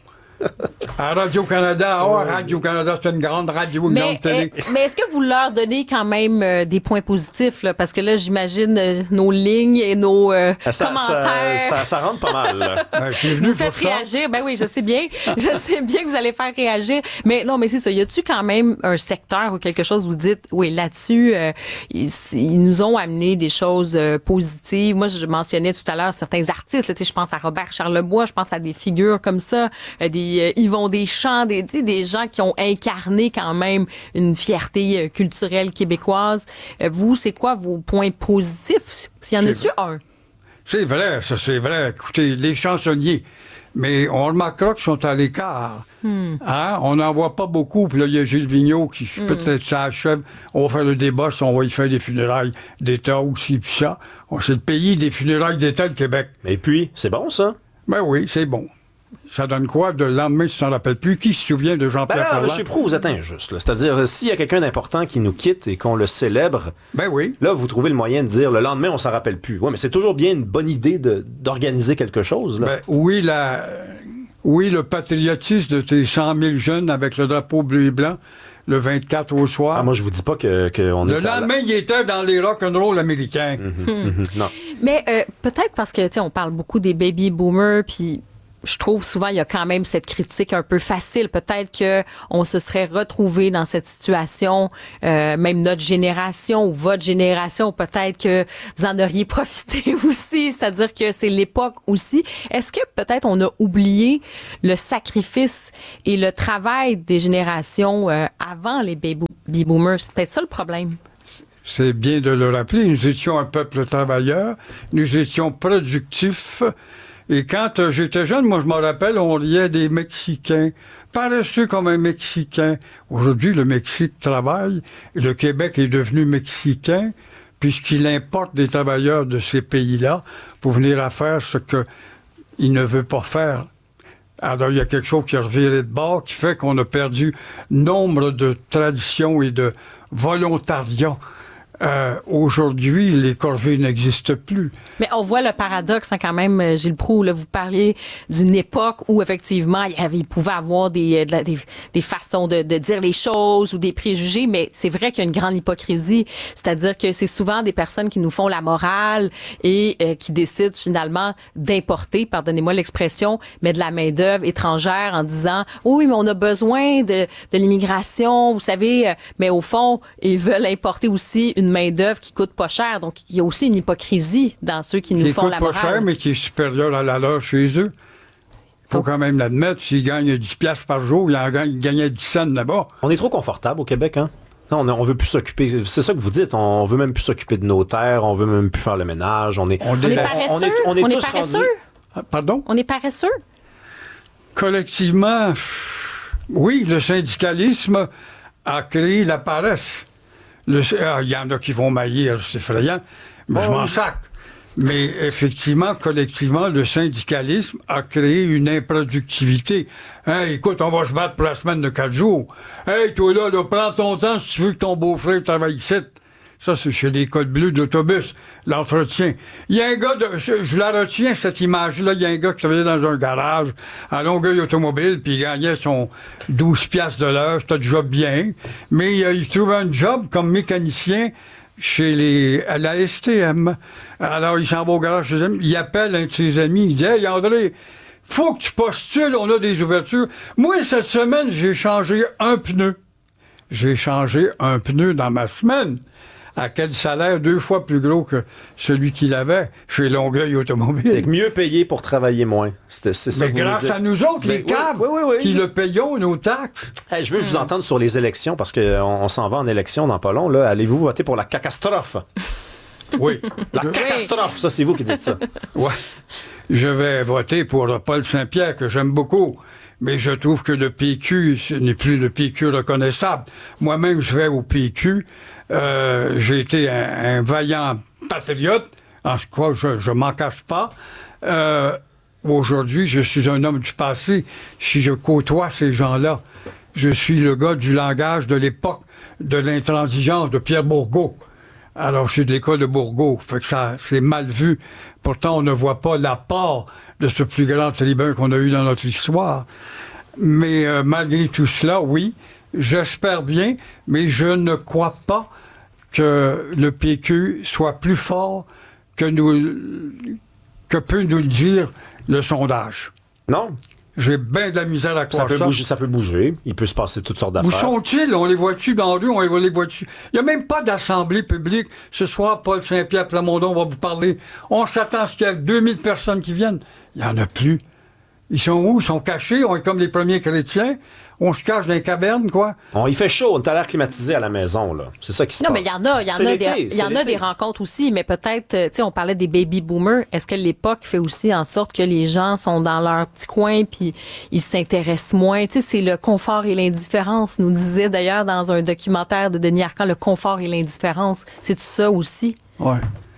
À Radio-Canada, oh, Radio-Canada, c'est une grande radio, une Mais, grande télé. eh, mais est-ce que vous leur donnez quand même euh, des points positifs? Là? Parce que là, j'imagine euh, nos lignes et nos euh, Ça, ça, commentaires. ça, ça rentre pas mal, là. Ben, je suis venu Vous pour faites ça. réagir. Ben oui, je sais bien. Je sais bien que vous allez faire réagir. Mais non, mais c'est ça. Y a-tu quand même un secteur ou quelque chose où vous dites, oui, là-dessus, euh, ils, ils nous ont amené des choses euh, positives. Moi, je mentionnais tout à l'heure certains artistes. Là, tu sais, je pense à Robert Charlebois, je pense à des figures comme ça, euh, des euh, Yvon Deschamps, des, tu sais, des gens qui ont incarné quand même une fierté euh, culturelle québécoise. Euh, vous, c'est quoi vos points positifs? S'il y en a-tu un? C'est vrai, ça c'est vrai. Écoutez, les chansonniers, mais on remarquera qu'ils sont à l'écart. Hmm. Hein? On n'en voit pas beaucoup. Puis là, il y a Gilles Vigneault qui, Hmm. peut-être, ça achève. On va faire le débat si on va y faire des funérailles d'État aussi, puis ça. C'est le pays des funérailles d'État, le Québec. Et puis, c'est bon, ça? Ben oui, c'est bon. Ça donne quoi de le lendemain, si tu t'en rappelles plus? Qui se souvient de Ben Jean-Pierre là, Ferland? M. Proulx, vous êtes injuste, là. C'est-à-dire, euh, s'il y a quelqu'un d'important qui nous quitte et qu'on le célèbre, ben oui. Là, vous trouvez le moyen de dire, le lendemain, on s'en rappelle plus. Oui, mais c'est toujours bien une bonne idée de, d'organiser quelque chose, là. Ben, oui, la, oui, le patriotisme de tes cent mille jeunes avec le drapeau bleu et blanc, le vingt-quatre au soir. Ah, moi, je vous dis pas que, que on Le est à la- lendemain, il était dans les rock'n'roll américains. Mhm, mhm, non. Mais euh, peut-être parce que, tu sais, on parle beaucoup des baby boomers, puis je trouve souvent il y a quand même cette critique un peu facile. Peut-être que on se serait retrouvé dans cette situation, euh, même notre génération ou votre génération, peut-être que vous en auriez profité aussi. C'est-à-dire que c'est l'époque aussi. Est-ce que peut-être on a oublié le sacrifice et le travail des générations euh, avant les baby boomers? C'est peut-être ça le problème. C'est bien de le rappeler. Nous étions un peuple travailleur. Nous étions productifs. Et quand euh, j'étais jeune, moi, je me rappelle, on riait des Mexicains, paresseux comme un Mexicain. Aujourd'hui, le Mexique travaille et le Québec est devenu mexicain puisqu'il importe des travailleurs de ces pays-là pour venir à faire ce qu'il ne veut pas faire. Alors, il y a quelque chose qui a reviré de bord qui fait qu'on a perdu nombre de traditions et de volontariat. Euh, aujourd'hui, les corvées n'existent plus. Mais on voit le paradoxe hein, quand même, Gilles Proulx, là, vous parliez d'une époque où effectivement il, y avait, il pouvait avoir des, de la, des, des façons de, de dire les choses ou des préjugés, mais c'est vrai qu'il y a une grande hypocrisie, c'est-à-dire que c'est souvent des personnes qui nous font la morale et euh, qui décident finalement d'importer, pardonnez-moi l'expression, mais de la main-d'œuvre étrangère en disant oui, mais on a besoin de, de l'immigration, vous savez, euh, mais au fond, ils veulent importer aussi une main-d'œuvre qui coûte pas cher. Donc, il y a aussi une hypocrisie dans ceux qui nous qui font la morale. Qui coûte pas cher, mais qui est supérieur à la leur chez eux. Il faut oh. quand même l'admettre. S'ils gagnent dix piastres par jour, ils en gagnent, ils gagnent dix cents là-bas. On est trop confortable au Québec, hein? Non, on, on veut plus s'occuper. C'est ça que vous dites. On veut même plus s'occuper de nos terres. On veut même plus faire le ménage. On est, on on est paresseux. On est, on est, on est paresseux. Rendus... Pardon? On est paresseux. Collectivement, oui, le syndicalisme a créé la paresse. Il ah, y en a qui vont maillir, c'est effrayant, mais oh. je m'en sac. Mais effectivement, collectivement, le syndicalisme a créé une improductivité. Hein, écoute, on va se battre pour la semaine de quatre jours. Hey, toi là, là, prends ton temps si tu veux que ton beau-frère travaille ici. Ça, c'est chez les codes bleus d'autobus, l'entretien. Il y a un gars, de, je, je la retiens, cette image-là, il y a un gars qui travaillait dans un garage à Longueuil automobile, puis il gagnait son douze piastres de l'heure, c'était un job bien, mais il, il trouvait un job comme mécanicien chez les à la S T M. Alors, il s'en va au garage chez lui, il appelle un de ses amis, il dit « Hey, André, faut que tu postules, on a des ouvertures. » Moi, cette semaine, j'ai changé un pneu. J'ai changé un pneu dans ma semaine. À quel salaire deux fois plus gros que celui qu'il avait chez Longueuil Automobile. C'est mieux payé pour travailler moins. C'est, c'est ça. Mais grâce à nous autres, mais les caves, oui, oui, oui, qui oui. le payons, nos taxes. Hey, je veux mmh. vous entendre sur les élections, parce qu'on on s'en va en élection dans pas long. Là. Allez-vous voter pour la catastrophe? Oui. La catastrophe, ça, c'est vous qui dites ça. Oui. Je vais voter pour Paul Saint-Pierre, que j'aime beaucoup. Mais je trouve que le P Q, ce n'est plus le P Q reconnaissable. Moi-même, je vais au P Q. Euh, j'ai été un, un vaillant patriote, en ce cas, je, je m'en cache pas. Euh, aujourd'hui, je suis un homme du passé. Si je côtoie ces gens-là, je suis le gars du langage de l'époque de l'intransigeance de Pierre Bourgault. Alors, je suis de l'école de Bourgault, fait que ça, c'est mal vu. Pourtant, on ne voit pas l'apport de ce plus grand tribun qu'on a eu dans notre histoire. Mais euh, malgré tout cela, oui, j'espère bien, mais je ne crois pas que le P Q soit plus fort que nous que peut nous le dire le sondage. Non. J'ai bien de la misère à croire ça. Peut ça. Bouger, ça peut bouger. Il peut se passer toutes sortes d'affaires. Où sont-ils? On les voit-tu dans la rue? On les voit-tu? Il n'y a même pas d'assemblée publique. Ce soir, Paul Saint-Pierre Plamondon va vous parler. On s'attend à ce qu'il y ait deux mille personnes qui viennent. Il n'y en a plus. Ils sont où? Ils sont cachés? On est comme les premiers chrétiens. On se cache dans les cavernes, quoi. On y fait chaud, on est à l'air climatisé à la maison, là. C'est ça qui se non, passe. Non, mais il y en a, il y en a des, il y en a des rencontres aussi, mais peut-être, tu sais, on parlait des baby boomers. Est-ce que l'époque fait aussi en sorte que les gens sont dans leur petit coin puis ils s'intéressent moins? Tu sais, c'est le confort et l'indifférence, nous disait d'ailleurs dans un documentaire de Denis Arcand, le confort et l'indifférence. C'est tout ça aussi? Ouais.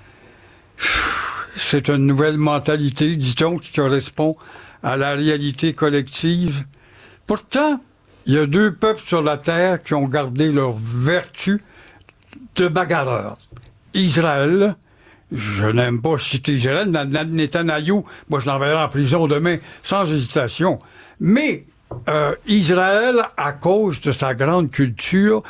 C'est une nouvelle mentalité, dit-on, qui correspond à la réalité collective. Pourtant, il y a deux peuples sur la terre qui ont gardé leur vertu de bagarreurs. Israël, je n'aime pas citer Israël, Netanyahou, moi je l'enverrai en prison demain, sans hésitation. Mais euh, Israël, à cause de sa grande culture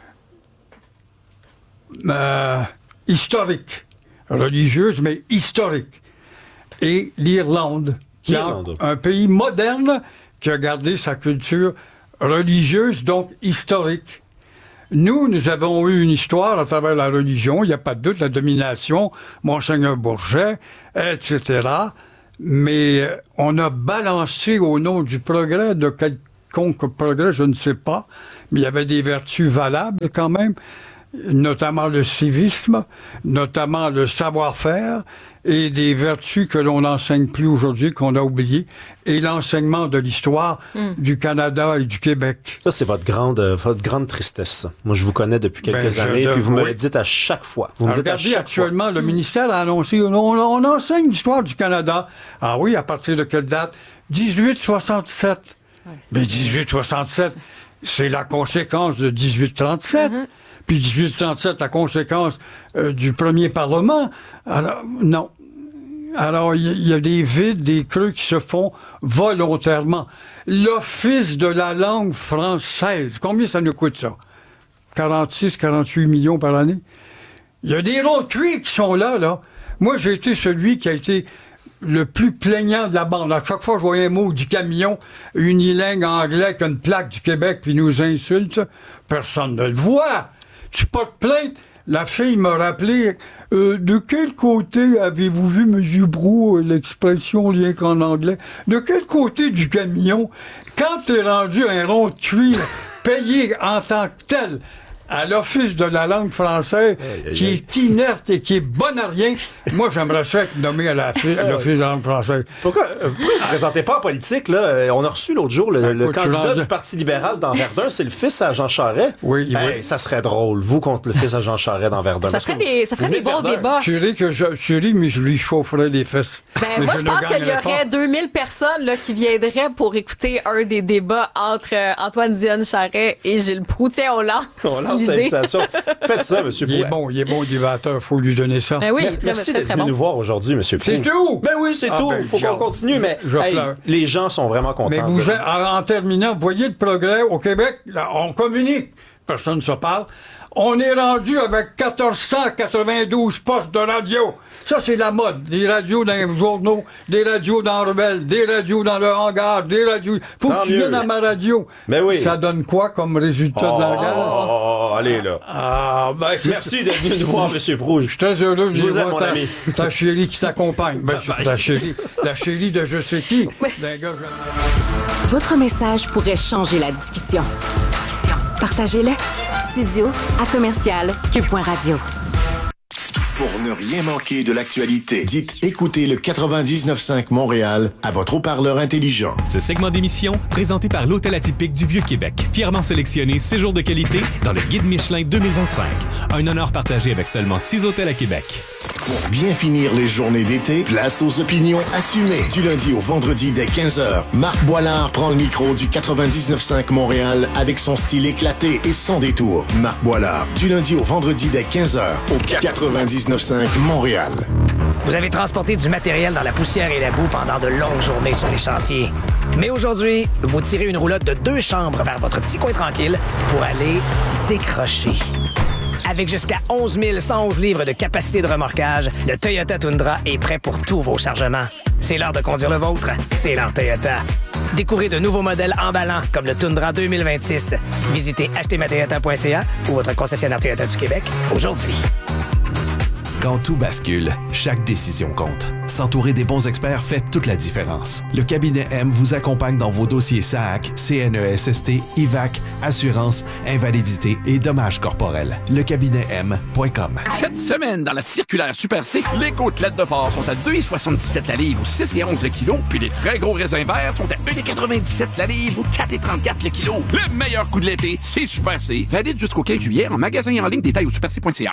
euh, historique, religieuse, mais historique. Et l'Irlande, qui est un pays moderne qui a gardé sa culture religieuse, donc historique. Nous, nous avons eu une histoire à travers la religion, il n'y a pas de doute, la domination, Monseigneur Bourget, et cetera. Mais on a balancé au nom du progrès, de quelconque progrès, je ne sais pas, mais il y avait des vertus valables quand même, notamment le civisme, notamment le savoir-faire, et des vertus que l'on n'enseigne plus aujourd'hui, qu'on a oubliées, et l'enseignement de l'histoire mm. du Canada et du Québec. Ça, c'est votre grande, euh, votre grande tristesse. Moi, je vous connais depuis quelques ben, années, puis vous me le dites à chaque fois. Vous me dites à chaque actuellement, fois. le ministère a annoncé, on, on enseigne l'histoire du Canada. Ah oui, à partir de quelle date? dix-huit soixante-sept. Ouais. Mais dix-huit soixante-sept, c'est la conséquence de dix-huit trente-sept. Mm-hmm. Puis dix-huit trente-sept, la conséquence euh, du premier Parlement. Alors, non. Alors, il y, y a des vides, des creux qui se font volontairement. L'Office de la langue française, combien ça nous coûte, ça? quarante-six, quarante-huit millions par année? Il y a des ronds de cuir qui sont là, là. Moi, j'ai été celui qui a été le plus plaignant de la bande. À chaque fois que je voyais un mot du camion unilingue anglais avec une plaque du Québec puis nous insulte, personne ne le voit. Tu pas de plainte. La fille m'a rappelé, euh, de quel côté avez-vous vu, M. Brou, l'expression rien qu'en anglais? De quel côté du camion? Quand t'es rendu un rond de cuir payé en tant que tel à l'Office de la langue française, aïe, aïe, qui aïe. est inerte et qui est bon à rien, moi, j'aimerais ça être nommé à l'Office de la langue française. Pourquoi, euh, pourquoi vous ne présentez pas en politique, là? On a reçu l'autre jour le, ben, le candidat rendu... du Parti libéral dans Verdun, c'est le fils à Jean Charest. Oui, ben, oui. Ça serait drôle, vous contre le fils à Jean Charest dans Verdun. Ça ferait des, ça ferait des bons Verdun. débats. Tu ris, que je, tu ris, mais je lui chaufferais les fesses. Ben, mais moi, je, je pense qu'il y aurait pas. deux mille personnes là, qui viendraient pour écouter un des débats entre euh, Antoine Dionne Charest et Gilles Proulx. Tiens, on lance, on lance l'invitation. Faites ça, M. Proulx. Il est bon, il est bon débatteur, il faut lui donner ça. Ben oui, merci très, d'être très venu bon. nous voir aujourd'hui, M. Proulx. C'est tout! Ben oui, c'est ah, tout. Il ben, faut qu'on continue, mais hey, les gens sont vraiment contents. Mais vous êtes, en, en terminant, vous voyez le progrès au Québec, là, on communique, personne ne se parle. On est rendu avec mille quatre cent quatre-vingt-douze postes de radio. Ça, c'est la mode. Des radios dans les journaux, des radios dans Rebelle, des radios dans le hangar, des radios... Faut Tant que tu viennes à ma radio. Mais oui. Ça donne quoi comme résultat oh, de langage? Oh, oh, oh, allez, là. Ah, ben, merci d'être venu nous voir, M. Proulx. Je suis très heureux de vous voir mon ta, ami. ta chérie qui t'accompagne. Ben, ben, ta chérie, la chérie de je sais qui. D'un gars, je... Votre message pourrait changer la discussion. Partagez-le. Studio à commercial cube point radio. Pour ne rien manquer de l'actualité, dites écoutez le quatre-vingt-dix-neuf cinq Montréal à votre haut-parleur intelligent. Ce segment d'émission, présenté par l'Hôtel Atypique du Vieux-Québec, fièrement sélectionné séjour de qualité dans le Guide Michelin deux mille vingt-cinq. Un honneur partagé avec seulement six hôtels à Québec. Pour bien finir les journées d'été, place aux opinions assumées. Du lundi au vendredi dès quinze heures, Marc Boilard prend le micro du quatre-vingt-dix-neuf cinq Montréal avec son style éclaté et sans détour. Marc Boilard, du lundi au vendredi dès quinze heures au quatre-vingt-dix-neuf cinq Montréal. Vous avez transporté du matériel dans la poussière et la boue pendant de longues journées sur les chantiers. Mais aujourd'hui, vous tirez une roulotte de deux chambres vers votre petit coin tranquille pour aller décrocher. Avec jusqu'à onze mille cent onze livres de capacité de remorquage, le Toyota Tundra est prêt pour tous vos chargements. C'est l'heure de conduire le vôtre, c'est l'heure Toyota. Découvrez de nouveaux modèles emballants comme le Tundra deux mille vingt-six. Visitez acheter ma toyota point c a ou votre concessionnaire Toyota du Québec aujourd'hui. Quand tout bascule, chaque décision compte. S'entourer des bons experts fait toute la différence. Le cabinet M vous accompagne dans vos dossiers S A A C, C N E S S T, I V A C, assurance, invalidité et dommages corporels. Le cabinet M point com. Cette semaine, dans la circulaire Super C, les côtelettes de porc sont à deux virgule soixante-dix-sept la livre ou six virgule onze le kilo, puis les très gros raisins verts sont à un virgule quatre-vingt-dix-sept la livre ou quatre virgule trente-quatre le kilo. Le meilleur coup de l'été, c'est Super C. Valide jusqu'au quinze juillet en magasin et en ligne, détail au super c point c a.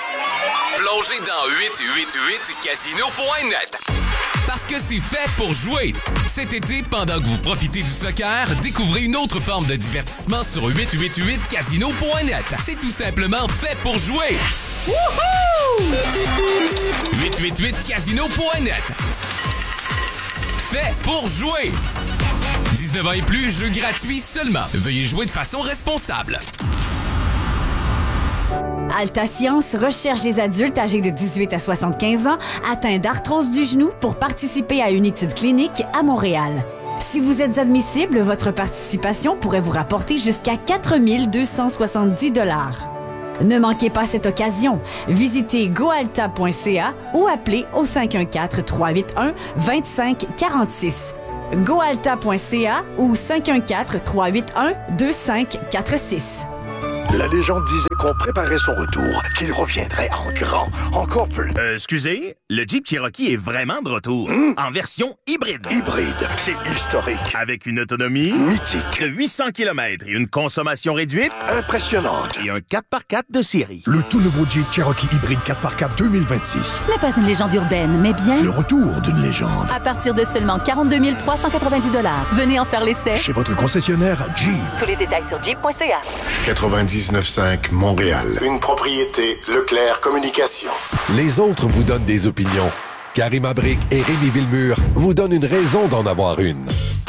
Plongez dans huit huit huit casino point net. Parce que c'est fait pour jouer. Cet été, pendant que vous profitez du soccer, découvrez une autre forme de divertissement sur huit huit huit casino point net. C'est tout simplement fait pour jouer. Wouhou! huit huit huit casino point net. Fait pour jouer. dix-neuf ans et plus, jeu gratuit seulement. Veuillez jouer de façon responsable. Alta Science recherche des adultes âgés de dix-huit à soixante-quinze ans atteints d'arthrose du genou pour participer à une étude clinique à Montréal. Si vous êtes admissible, votre participation pourrait vous rapporter jusqu'à quatre mille deux cent soixante-dix dollars. Ne manquez pas cette occasion. Visitez goalta point c a ou appelez au cinq un quatre, trois huit un, deux cinq quatre six. goalta point c a ou cinq un quatre, trois huit un, deux cinq quatre six. La légende disait qu'on préparait son retour, qu'il reviendrait en grand, encore plus. Euh, excusez, le Jeep Cherokee est vraiment de retour. Mmh. En version hybride. Hybride, c'est historique. Avec une autonomie mythique de huit cents kilomètres et une consommation réduite impressionnante. Et un quatre par quatre de série. Le tout nouveau Jeep Cherokee hybride quatre par quatre deux mille vingt-six. Ce n'est pas une légende urbaine, mais bien le retour d'une légende. À partir de seulement quarante-deux mille trois cent quatre-vingt-dix dollars. Venez en faire l'essai. Chez votre concessionnaire Jeep. Tous les détails sur jeep point c a. quatre-vingt-dix-neuf cinq Montréal. Une propriété Leclerc Communication. Les autres vous donnent des opinions. Karima Brick et Rémi Villemur vous donnent une raison d'en avoir une.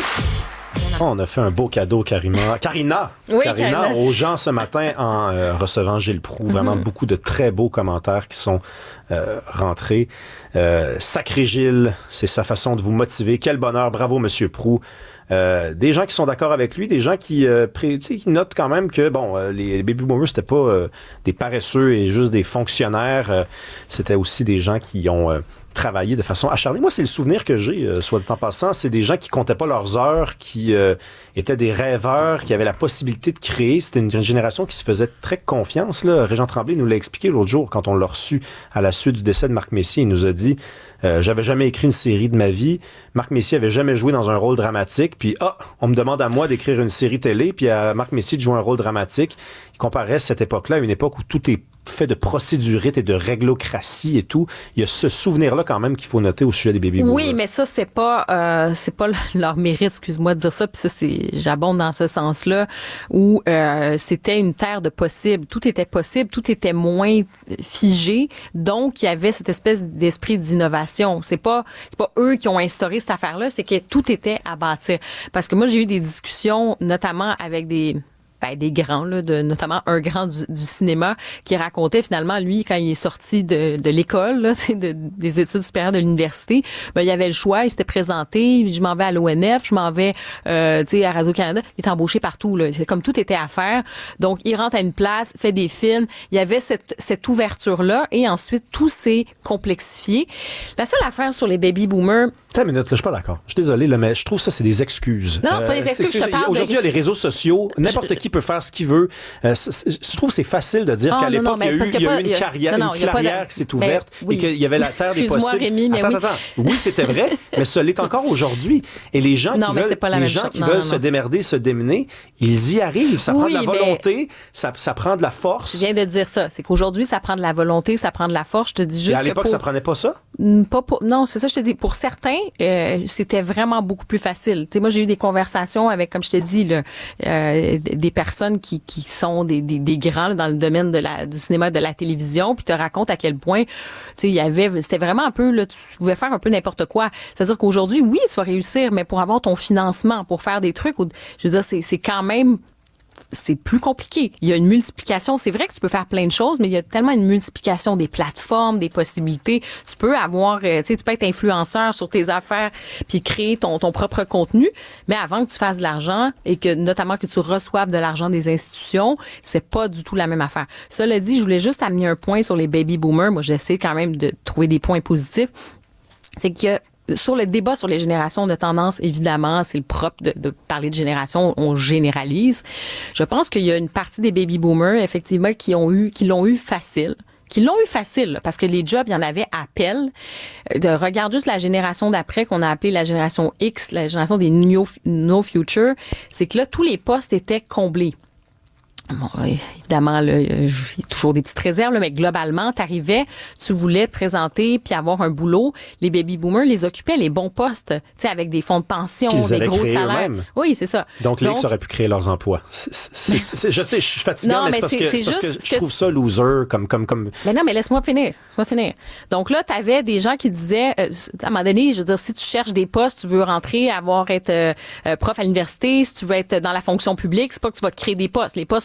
Oh, on a fait un beau cadeau, Karima. Karina! Oui, Karina, Karina. aux gens ce matin en euh, recevant Gilles Proulx. Vraiment Mm-hmm. beaucoup de très beaux commentaires qui sont euh, rentrés. Euh, Sacré Gilles, c'est sa façon de vous motiver. Quel bonheur, bravo, Monsieur Proulx. Euh, des gens qui sont d'accord avec lui, des gens qui, euh, pré, tu sais, qui notent quand même que bon, euh, les, les baby boomers, c'était pas euh, des paresseux et juste des fonctionnaires. Euh, c'était aussi des gens qui ont euh, travaillé de façon acharnée. Moi, c'est le souvenir que j'ai, euh, soit dit en passant, c'est des gens qui comptaient pas leurs heures, qui euh, étaient des rêveurs, qui avaient la possibilité de créer. C'était une, une génération qui se faisait très confiance. Là. Régent Tremblay nous l'a expliqué l'autre jour quand on l'a reçu à la suite du décès de Marc Messier. Il nous a dit Euh, j'avais jamais écrit une série de ma vie. Marc Messier avait jamais joué dans un rôle dramatique. Puis, ah, on me demande à moi d'écrire une série télé, puis à Marc Messier de jouer un rôle dramatique. Il comparait cette époque-là à une époque où tout est fait de procédurite et de réglocratie et tout. Il y a ce souvenir-là quand même qu'il faut noter au sujet des baby boomers. Oui, mais ça, c'est pas euh, c'est pas leur mérite, excuse-moi de dire ça, puis ça, c'est j'abonde dans ce sens-là, où euh, c'était une terre de possible. Tout était possible, tout était moins figé. Donc, il y avait cette espèce d'esprit d'innovation. C'est pas c'est pas eux qui ont instauré cette affaire-là, c'est que tout était à bâtir. Parce que moi, j'ai eu des discussions, notamment avec des Ben, des grands, là, de, notamment un grand du, du cinéma qui racontait finalement, lui, quand il est sorti de, de l'école, là, de, des études supérieures de l'université, ben, il avait le choix, il s'était présenté, je m'en vais à l'O N F, je m'en vais euh, tu sais, à Radio-Canada, il est embauché partout. Là. C'est comme tout était à faire. Donc, il rentre à une place, fait des films, il y avait cette, cette ouverture-là et ensuite, tout s'est complexifié. La seule affaire sur les baby boomers... Attends une minute, là, je suis pas d'accord. Je suis désolé, là, mais je trouve ça, c'est des excuses. Non, c'est pas des excuses, euh, je te parle. Aujourd'hui, de... il y a les réseaux sociaux, n'importe je... qui peut faire ce qu'il veut. Euh, je trouve que c'est facile de dire oh, qu'à non, l'époque, non, il y a eu, il y a eu une carrière, non, non, une carrière de... qui s'est ouverte mais, oui. et qu'il y avait la terre des possibles. Rémi, mais attends, oui. attends, attends. Oui, c'était vrai, mais ce l'est encore aujourd'hui. Et les gens non, qui veulent, pas la les même gens chose. qui non, veulent non, se non. démerder, se démener, ils y arrivent. Ça prend oui, de la volonté, ça, ça prend de la force. Je viens de dire ça. C'est qu'aujourd'hui, ça prend de la volonté, ça prend de la force. Je te dis juste et à l'époque, que pour... ça prenait pas ça? Pas pour... Non, c'est ça, je te dis. Pour certains, euh, c'était vraiment beaucoup plus facile. Tu sais, moi, j'ai eu des conversations avec, comme je te dis, là, euh, des personnes qui, qui sont des, des, des grands là, dans le domaine de la, du cinéma, de la télévision, puis te racontent à quel point, tu sais, il y avait, c'était vraiment un peu, là, tu pouvais faire un peu n'importe quoi. C'est-à-dire qu'aujourd'hui, oui, tu vas réussir, mais pour avoir ton financement, pour faire des trucs, je veux dire, c'est, c'est quand même c'est plus compliqué. Il y a une multiplication. C'est vrai que tu peux faire plein de choses, mais il y a tellement une multiplication des plateformes, des possibilités. Tu peux avoir, euh, tu sais, tu peux être influenceur sur tes affaires puis créer ton, ton propre contenu, mais avant que tu fasses de l'argent et que, notamment, que tu reçoives de l'argent des institutions, c'est pas du tout la même affaire. Cela dit, je voulais juste amener un point sur les baby boomers. Moi, j'essaie quand même de trouver des points positifs. C'est que sur le débat sur les générations de tendance, évidemment, c'est le propre de, de parler de génération, on généralise. Je pense qu'il y a une partie des baby boomers, effectivement, qui ont eu, qui l'ont eu facile. Qui l'ont eu facile, parce que les jobs, il y en avait à pelle. De, regarde juste la génération d'après, qu'on a appelée la génération X, la génération des no, no future. C'est que là, tous les postes étaient comblés. Bon, évidemment, là, il y a toujours des petites réserves, là, mais globalement, t'arrivais, tu voulais te présenter puis avoir un boulot. Les baby boomers les occupaient, les bons postes, tu sais, avec des fonds de pension, qu'ils des gros salaires. Eux-mêmes. Oui, c'est ça. Donc, les X auraient pu créer leurs emplois. C'est, c'est, c'est, je sais, je suis fatiguant, non, mais, mais c'est parce, que, c'est c'est parce que je trouve tu... ça loser, comme, comme, comme. Mais non, mais laisse-moi finir. Laisse-moi finir. Donc là, t'avais des gens qui disaient, euh, à un moment donné, je veux dire, si tu cherches des postes, tu veux rentrer, avoir, être euh, prof à l'université, si tu veux être dans la fonction publique, c'est pas que tu vas te créer des postes. Les postes sont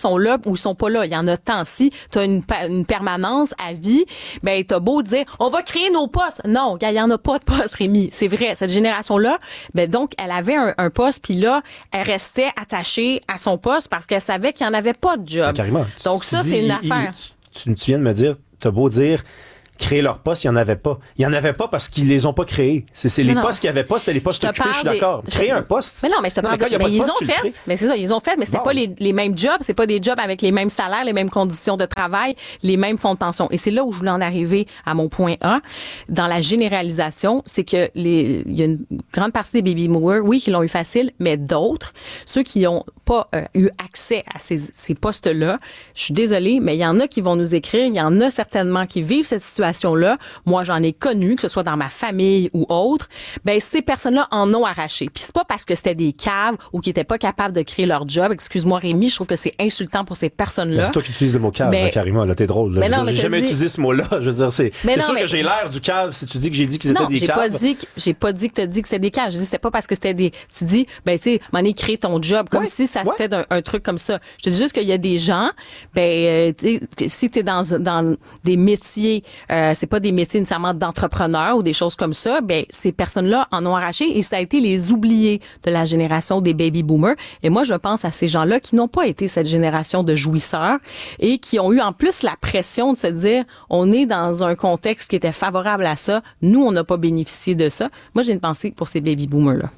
sont là ou ils sont pas là. Il y en a tant. Si tu as une, une permanence à vie, ben t'as beau dire, on va créer nos postes. Non, il y en a pas de poste, Rémi. C'est vrai. Cette génération-là, ben donc, elle avait un, un poste, puis là, elle restait attachée à son poste parce qu'elle savait qu'il n'y en avait pas de job. Ben, carrément. Donc Tu ça, dis, c'est une il- affaire. il- tu, tu viens de me dire, t'as beau dire créer leur poste, il n'y en avait pas. Il n'y en avait pas parce qu'ils les ont pas créés. C'est, c'est les Non, non. postes qu'il n'y avait pas, c'était les postes Je te occupés, je suis parle des- d'accord. Créer un poste. Mais non, mais je te parle quand il y a de, pas mais de ils poste, ont tu le fait. crées. Mais c'est ça, ils ont fait, mais c'était Bon. pas les, les mêmes jobs, c'est pas des jobs avec les mêmes salaires, les mêmes conditions de travail, les mêmes fonds de pension. Et c'est là où je voulais en arriver à mon point A. Dans la généralisation, c'est que les, il y a une grande partie des baby boomers, oui, qui l'ont eu facile, mais d'autres, ceux qui n'ont pas euh, eu accès à ces, ces postes-là, je suis désolée, mais il y en a qui vont nous écrire, il y en a certainement qui vivent cette situation-là. Moi, j'en ai connu, que ce soit dans ma famille ou autre. Ben, ces personnes-là en ont arraché. Puis c'est pas parce que c'était des caves ou qui étaient pas capables de créer leur job. Excuse-moi, Rémi, je trouve que c'est insultant pour ces personnes-là. Mais c'est toi qui utilises le mot cave, Mais- hein, carrément. Là, t'es drôle. Là. Mais Je non, veux mais dire, j'ai t'as jamais dit- utilisé ce mot-là. Je veux dire, c'est, Mais c'est non, sûr mais- que j'ai l'air du cave si tu dis que j'ai dit qu'ils étaient Non, des j'ai caves. pas dit que j'ai pas dit que t'as dit que c'était des caves. J'ai dit c'était pas parce que c'était des. Tu dis ben tu sais, m'en est créé ton job comme si ça se fait d'un un truc comme ça. Je te dis juste qu'il y a des gens, ben euh, tu sais, que si t'es dans dans des métiers, euh, c'est pas des métiers nécessairement d'entrepreneurs ou des choses comme ça, ben ces personnes-là en ont arraché et ça a été les oubliés de la génération des baby boomers. Et moi je pense à ces gens-là qui n'ont pas été cette génération de jouisseurs et qui ont eu en plus la pression de se dire on est dans un contexte qui était favorable à ça. Nous, on n'a pas bénéficié de ça. Moi, j'ai une pensée pour ces baby boomers-là.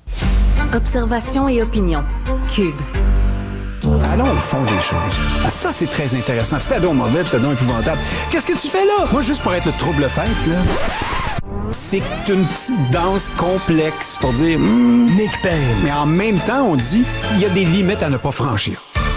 Observation et opinion. Cube. Allons au fond des choses. Ah, ça, c'est très intéressant. C'était donc mauvais, puis c'était donc épouvantable. Qu'est-ce que tu fais là? Moi, juste pour être le trouble-fête, là. C'est une petite danse complexe pour dire hmm, Nick Payne. Mais en même temps, on dit il y a des limites à ne pas franchir.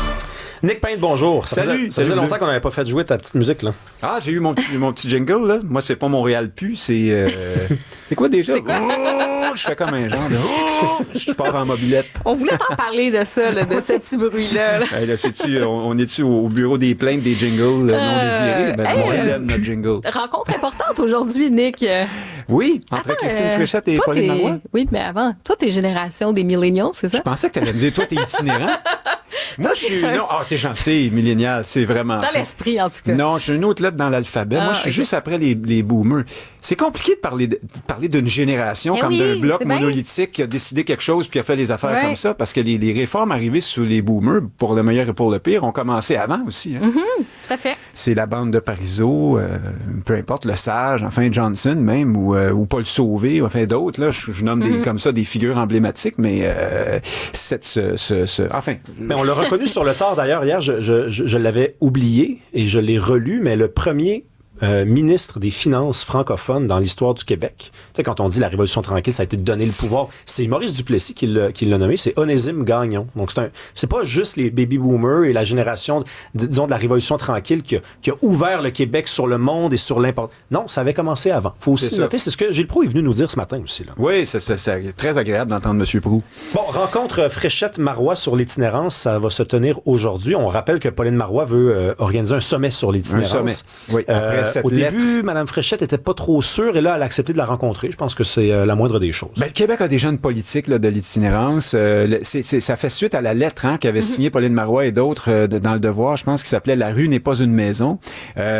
Nick Payne, bonjour. Ça Salut, faisait, ça salut, faisait longtemps Luc. qu'on n'avait pas fait jouer ta petite musique, là. Ah, j'ai eu mon petit, mon petit jingle, là. Moi, c'est pas Montréal Pu, c'est... euh, c'est quoi déjà? C'est quoi? Oh, je fais comme un genre de... Oh, je pars en mobilette. On voulait t'en parler de ça, là, de ce petit bruit-là. là. Hey, là, c'est-tu, on, on est-tu au bureau des plaintes des jingles euh, non Euh, désirés? Ben, hey, moi, il euh, aime notre jingle. Rencontre importante aujourd'hui, Nick. Euh, Oui, entre attends, Christine euh, Fréchette et toi, Pauline t'es- Marois. Oui, mais avant, toi, t'es génération des millennials, c'est ça? Je pensais que tu allais me dire, toi, t'es itinérant. Moi, je suis... t'es un- Non, ah, t'es gentil, millénial, c'est vraiment... Dans fin. l'esprit, en tout cas. Non, je suis une autre lettre dans l'alphabet. Ah, Moi, je suis ok. juste après les, les boomers. C'est compliqué de parler, de, de parler d'une génération Eh comme oui, d'un bloc c'est bien. monolithique qui a décidé quelque chose puis qui a fait les affaires Ouais. comme ça, parce que les, les réformes arrivées sous les boomers, pour le meilleur et pour le pire, ont commencé avant aussi. Hein. Mhm, tout à fait. C'est la bande de Parizeau, euh, peu importe, le Sage, enfin Johnson même, ou, euh, ou Paul Sauvé, ou enfin d'autres, là, je, je nomme des, Mhm. comme ça des figures emblématiques, mais euh, cette, ce, ce, ce- enfin... Mais on l'a reconnu sur le tard, d'ailleurs. Hier, je, je, je, je l'avais oublié et je l'ai relu, mais le premier euh, ministre des Finances francophones dans l'histoire du Québec, tu sais, quand on dit la Révolution tranquille, ça a été de donner le pouvoir, c'est Maurice Duplessis qui l'a, qui l'a nommé, c'est Onésime Gagnon. Donc, c'est un, c'est pas juste les baby boomers et la génération, de- disons, de la Révolution tranquille qui a, qui a ouvert le Québec sur le monde et sur l'import. Non, ça avait commencé avant. Faut aussi C'est ça. noter, c'est ce que Gilles Proulx est venu nous dire ce matin aussi, là. Oui, c'est, c'est, c'est très agréable d'entendre M. Proulx. Bon, rencontre Fréchette-Marois sur l'itinérance, ça va se tenir aujourd'hui. On rappelle que Pauline Marois veut euh, organiser un sommet sur l'itinérance. Un sommet. Oui, après cette au lettre. début, Mme Fréchette était pas trop sûre et là, elle a accepté de la rencontrer. Je pense que c'est euh, la moindre des choses. Ben, le Québec a déjà une politique là, de l'itinérance. Euh, le- c'est, c'est, ça fait suite à la lettre hein, qu'avait signée Pauline Marois et d'autres euh, de- dans Le Devoir, je pense, qui s'appelait « La rue n'est pas une maison euh, ».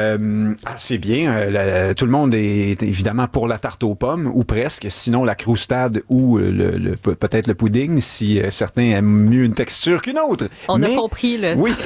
Ah, c'est bien. euh, la- tout le monde est évidemment pour la tarte aux pommes, ou presque. Sinon, la croustade ou euh, le, le- pe- peut-être le pudding, si euh, certains aiment mieux une texture qu'une autre. On Mais- a compris, là. Oui.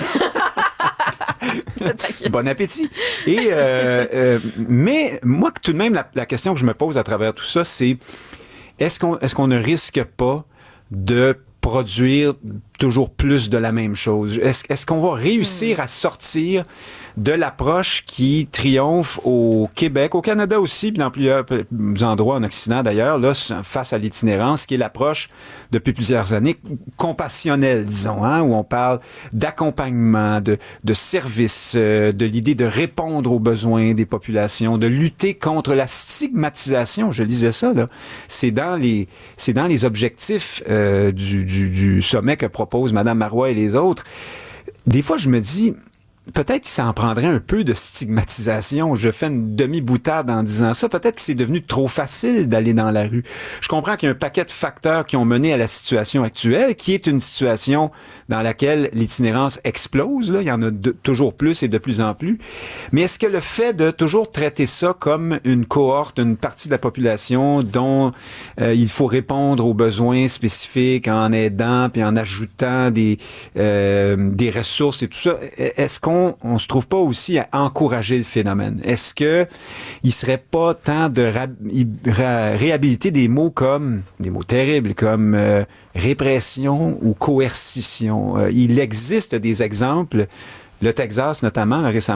Bon appétit. Et euh, euh, mais moi, tout de même, la, la question que je me pose à travers tout ça, c'est est-ce qu'on est-ce qu'on ne risque pas de produire toujours plus de la même chose? Est-ce, est-ce qu'on va réussir à sortir de l'approche qui triomphe au Québec, au Canada aussi, puis dans plusieurs p- endroits en Occident d'ailleurs, là, face à l'itinérance, qui est l'approche depuis plusieurs années compassionnelle, disons, hein, où on parle d'accompagnement, de, de service, euh, de l'idée de répondre aux besoins des populations, de lutter contre la stigmatisation. Je lisais ça, là. C'est dans les, c'est dans les objectifs euh, du, du, du sommet que propose Mme Marois et les autres. Des fois, je me dis, peut-être qu'il s'en prendrait un peu de stigmatisation. Je fais une demi-boutade en disant ça. Peut-être que c'est devenu trop facile d'aller dans la rue. Je comprends qu'il y a un paquet de facteurs qui ont mené à la situation actuelle, qui est une situation dans laquelle l'itinérance explose. Là. Il y en a de, toujours plus et de plus en plus. Mais est-ce que le fait de toujours traiter ça comme une cohorte, une partie de la population dont euh, il faut répondre aux besoins spécifiques en aidant puis en ajoutant des, euh, des ressources et tout ça, est-ce qu'on on se trouve pas aussi à encourager le phénomène? Est-ce que il serait pas temps de ra- ré- réhabiliter des mots comme, des mots terribles comme euh, répression ou coercition? Euh, il existe des exemples, le Texas notamment récemment